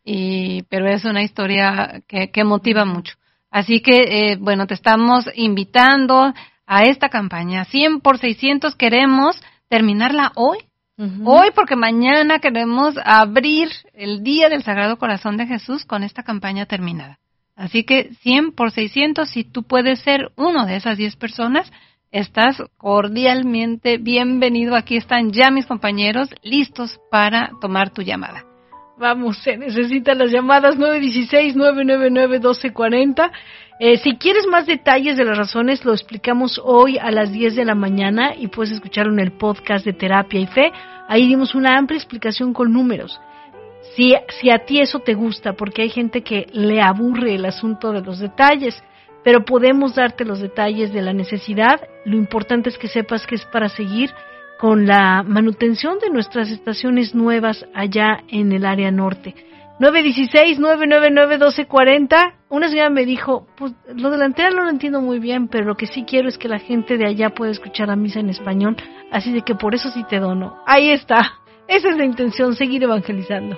y pero es una historia que, que motiva mucho. Así que, eh, bueno, te estamos invitando a esta campaña. cien por seiscientos, queremos terminarla hoy. Uh-huh. Hoy, porque mañana queremos abrir el Día del Sagrado Corazón de Jesús con esta campaña terminada. Así que cien por seiscientos, si tú puedes ser uno de esas diez personas, estás cordialmente bienvenido. Aquí están ya mis compañeros listos para tomar tu llamada. Vamos, se necesitan las llamadas nueve uno seis, nueve nueve nueve, uno dos cuatro cero. Eh, si quieres más detalles de las razones, lo explicamos hoy a las diez de la mañana y puedes escucharlo en el podcast de Terapia y Fe. Ahí dimos una amplia explicación con números. Si, si a ti eso te gusta, porque hay gente que le aburre el asunto de los detalles, pero podemos darte los detalles de la necesidad. Lo importante es que sepas que es para seguir con la manutención de nuestras estaciones nuevas allá en el área norte. nueve uno seis, nueve nueve nueve, uno dos cuatro cero. Una señora me dijo, pues lo de la antena no lo entiendo muy bien, pero lo que sí quiero es que la gente de allá pueda escuchar la misa en español, así de que por eso sí te dono. Ahí está, esa es la intención, seguir evangelizando.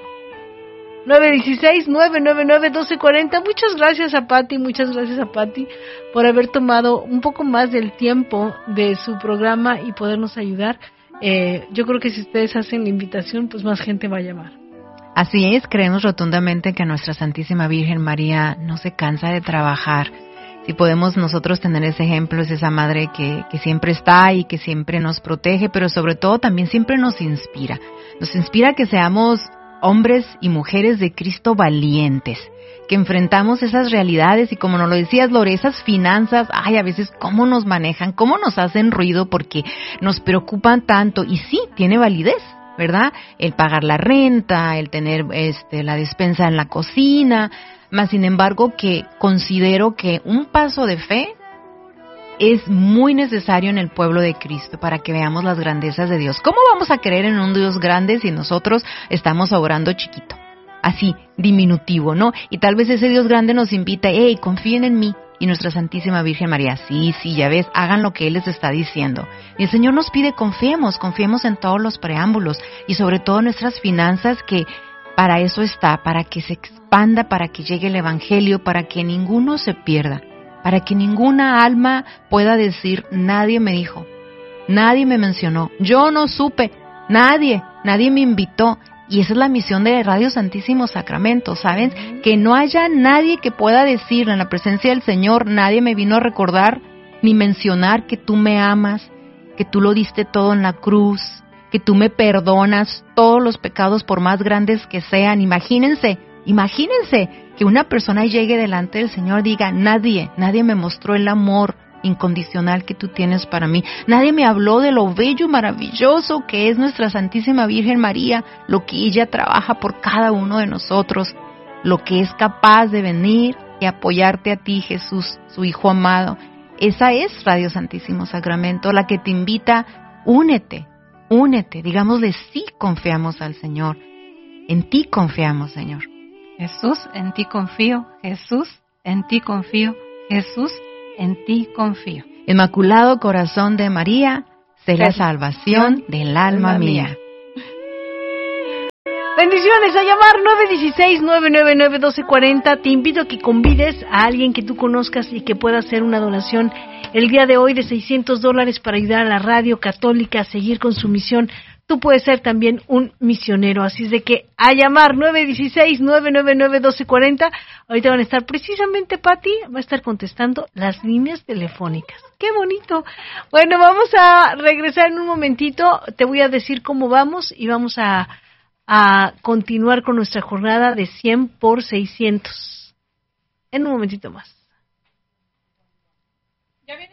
nueve uno seis, nueve nueve nueve, uno dos cuatro cero. Muchas gracias a Pati, muchas gracias a Pati por haber tomado un poco más del tiempo de su programa y podernos ayudar. Eh, yo creo que si ustedes hacen la invitación, pues más gente va a llamar. Así es, creemos rotundamente que nuestra Santísima Virgen María no se cansa de trabajar. Si podemos nosotros tener ese ejemplo, es esa madre que, que siempre está y que siempre nos protege, pero sobre todo también siempre nos inspira. Nos inspira que seamos hombres y mujeres de Cristo valientes, que enfrentamos esas realidades y, como nos lo decías, Lore, esas finanzas, ay, a veces cómo nos manejan, cómo nos hacen ruido porque nos preocupan tanto, y sí, tiene validez, ¿verdad? El pagar la renta, el tener este la despensa en la cocina, más sin embargo que considero que un paso de fe es muy necesario en el pueblo de Cristo para que veamos las grandezas de Dios. ¿Cómo vamos a creer en un Dios grande si nosotros estamos orando chiquito? Así, diminutivo, ¿no? Y tal vez ese Dios grande nos invita, hey, confíen en mí. Y nuestra Santísima Virgen María, sí, sí, ya ves, hagan lo que Él les está diciendo. Y el Señor nos pide, confiemos, confiemos en todos los preámbulos y sobre todo nuestras finanzas, que para eso está, para que se expanda, para que llegue el Evangelio, para que ninguno se pierda, para que ninguna alma pueda decir, nadie me dijo, nadie me mencionó, yo no supe, nadie, nadie me invitó. Y esa es la misión de Radio Santísimo Sacramento, ¿saben? Que no haya nadie que pueda decir en la presencia del Señor, nadie me vino a recordar ni mencionar que tú me amas, que tú lo diste todo en la cruz, que tú me perdonas todos los pecados por más grandes que sean. Imagínense, imagínense que una persona llegue delante del Señor y diga, nadie, nadie me mostró el amor incondicional que tú tienes para mí. Nadie me habló de lo bello y maravilloso que es nuestra Santísima Virgen María, lo que ella trabaja por cada uno de nosotros, lo que es capaz de venir y apoyarte a ti, Jesús, su Hijo amado. Esa es Radio Santísimo Sacramento, la que te invita únete, únete, digámosle sí confiamos al Señor. En ti confiamos, Señor. Jesús, en ti confío. Jesús, en ti confío. Jesús, en ti confío. Inmaculado Corazón de María, sé la salvación del alma mía. Bendiciones, a llamar nueve uno seis, nueve nueve nueve, uno dos cuatro cero. Te invito a que convides a alguien que tú conozcas y que pueda hacer una donación el día de hoy de seiscientos dólares para ayudar a la radio católica a seguir con su misión. Tú puedes ser también un misionero, así es de que a llamar nueve uno seis, nueve nueve nueve, uno dos cuatro cero. Ahorita van a estar precisamente, Pati, va a estar contestando las líneas telefónicas. ¡Qué bonito! Bueno, vamos a regresar en un momentito, te voy a decir cómo vamos y vamos a, a continuar con nuestra jornada de cien por seiscientos. En un momentito más. ¿Ya viene?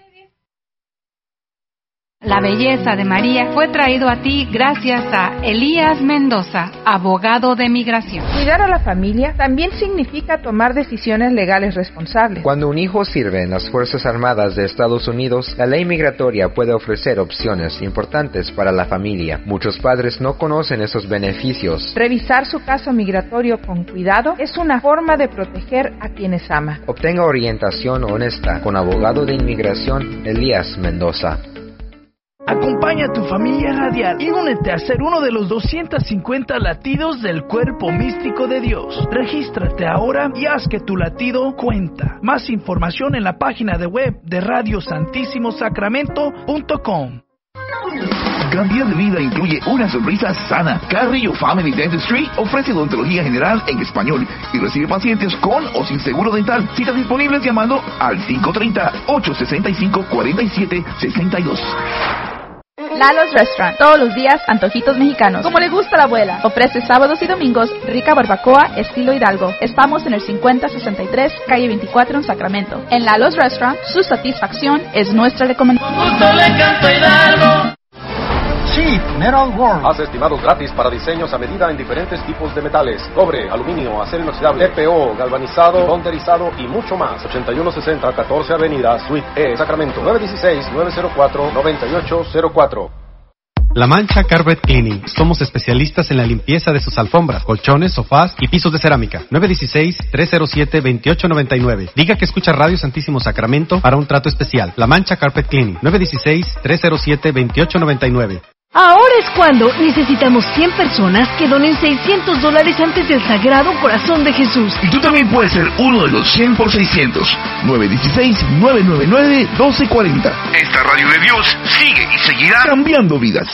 La belleza de María fue traído a ti gracias a Elías Mendoza, abogado de migración. Cuidar a la familia también significa tomar decisiones legales responsables. Cuando un hijo sirve en las Fuerzas Armadas de Estados Unidos, la ley migratoria puede ofrecer opciones importantes para la familia. Muchos padres no conocen esos beneficios. Revisar su caso migratorio con cuidado es una forma de proteger a quienes ama. Obtenga orientación honesta con abogado de inmigración Elías Mendoza. Acompaña a tu familia radial y únete a ser uno de los doscientos cincuenta latidos del cuerpo místico de Dios. Regístrate ahora y haz que tu latido cuenta. Más información en la página de web de radio santísimo sacramento punto com. Cambiar de vida incluye una sonrisa sana. Carrillo Family Dentistry ofrece odontología general en español y recibe pacientes con o sin seguro dental. Citas disponibles llamando al cinco tres cero, ocho seis cinco, cuatro siete seis dos. Lalo's Restaurant, todos los días antojitos mexicanos, como le gusta a la abuela. Ofrece sábados y domingos rica barbacoa estilo Hidalgo. Estamos en el cincuenta sesenta y tres, calle veinticuatro en Sacramento. En Lalo's Restaurant, su satisfacción es nuestra recomendación. Sí, Metal World. Haz estimados gratis para diseños a medida en diferentes tipos de metales: cobre, aluminio, acero inoxidable, T P O, galvanizado, ronderizado y mucho más. ochenta y uno sesenta, catorce Avenida, Suite E, Sacramento. nueve uno seis, nueve cero cuatro, nueve ocho cero cuatro. La Mancha Carpet Cleaning. Somos especialistas en la limpieza de sus alfombras, colchones, sofás y pisos de cerámica. nueve uno seis, tres cero siete, dos ocho nueve nueve. Diga que escucha Radio Santísimo Sacramento para un trato especial. La Mancha Carpet Cleaning. nueve uno seis, tres cero siete, dos ocho nueve nueve. Ahora es cuando necesitamos cien personas que donen seiscientos dólares antes del Sagrado Corazón de Jesús. Y tú también puedes ser uno de los cien por seiscientos. nueve uno seis, nueve nueve nueve, uno dos cuatro cero. Esta radio de Dios sigue y seguirá cambiando vidas.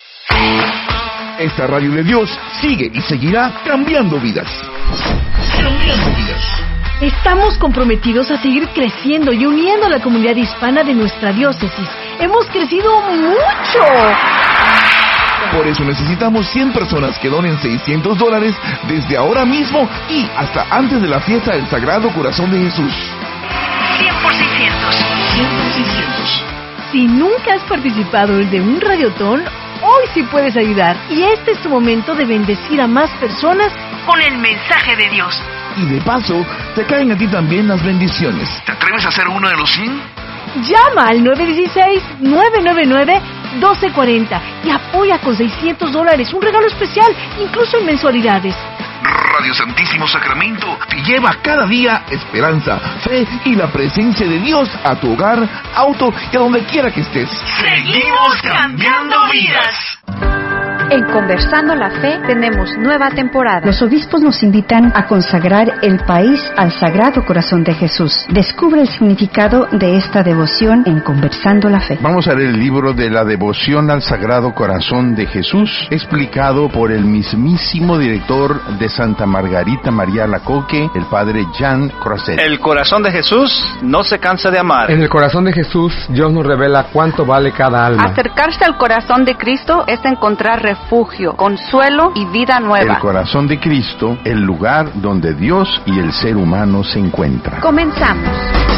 Esta radio de Dios sigue y seguirá cambiando vidas. Cambiando vidas. Estamos comprometidos a seguir creciendo y uniendo a la comunidad hispana de nuestra diócesis. Hemos crecido mucho. Por eso necesitamos cien personas que donen seiscientos dólares desde ahora mismo y hasta antes de la fiesta del Sagrado Corazón de Jesús. cien por seiscientos. cien por seiscientos. Si nunca has participado de un radiotón, hoy sí puedes ayudar. Y este es tu momento de bendecir a más personas con el mensaje de Dios. Y de paso, te caen a ti también las bendiciones. ¿Te atreves a ser uno de los cien? Llama al nueve uno seis, nueve nueve nueve, uno dos cuatro cero y apoya con seiscientos dólares, un regalo especial, incluso en mensualidades. Radio Santísimo Sacramento te lleva cada día esperanza, fe y la presencia de Dios a tu hogar, auto y a donde quiera que estés. ¡Seguimos cambiando vidas! En Conversando la Fe tenemos nueva temporada. Los obispos nos invitan a consagrar el país al Sagrado Corazón de Jesús. Descubre el significado de esta devoción en Conversando la Fe. Vamos a leer el libro de la devoción al Sagrado Corazón de Jesús, explicado por el mismísimo director de Santa Margarita María Alacoque, el padre Jean Crozet. El corazón de Jesús no se cansa de amar. En el corazón de Jesús, Dios nos revela cuánto vale cada alma. Acercarse al corazón de Cristo es encontrar refugio, consuelo y vida nueva. El corazón de Cristo, el lugar donde Dios y el ser humano se encuentran. Comenzamos.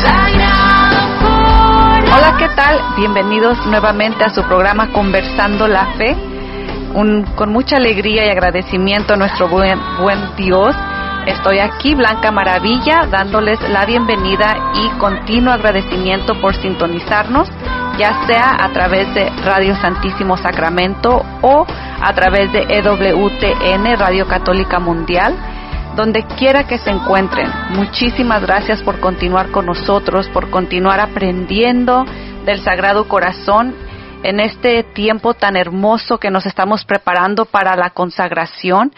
Hola, ¿qué tal? Bienvenidos nuevamente a su programa Conversando la Fe. Un, con mucha alegría y agradecimiento a nuestro buen, buen Dios. Estoy aquí, Blanca Maravilla, dándoles la bienvenida y continuo agradecimiento por sintonizarnos. ya sea a través de Radio Santísimo Sacramento o a través de E W T N, Radio Católica Mundial, donde quiera que se encuentren. Muchísimas gracias por continuar con nosotros, por continuar aprendiendo del Sagrado Corazón en este tiempo tan hermoso que nos estamos preparando para la consagración.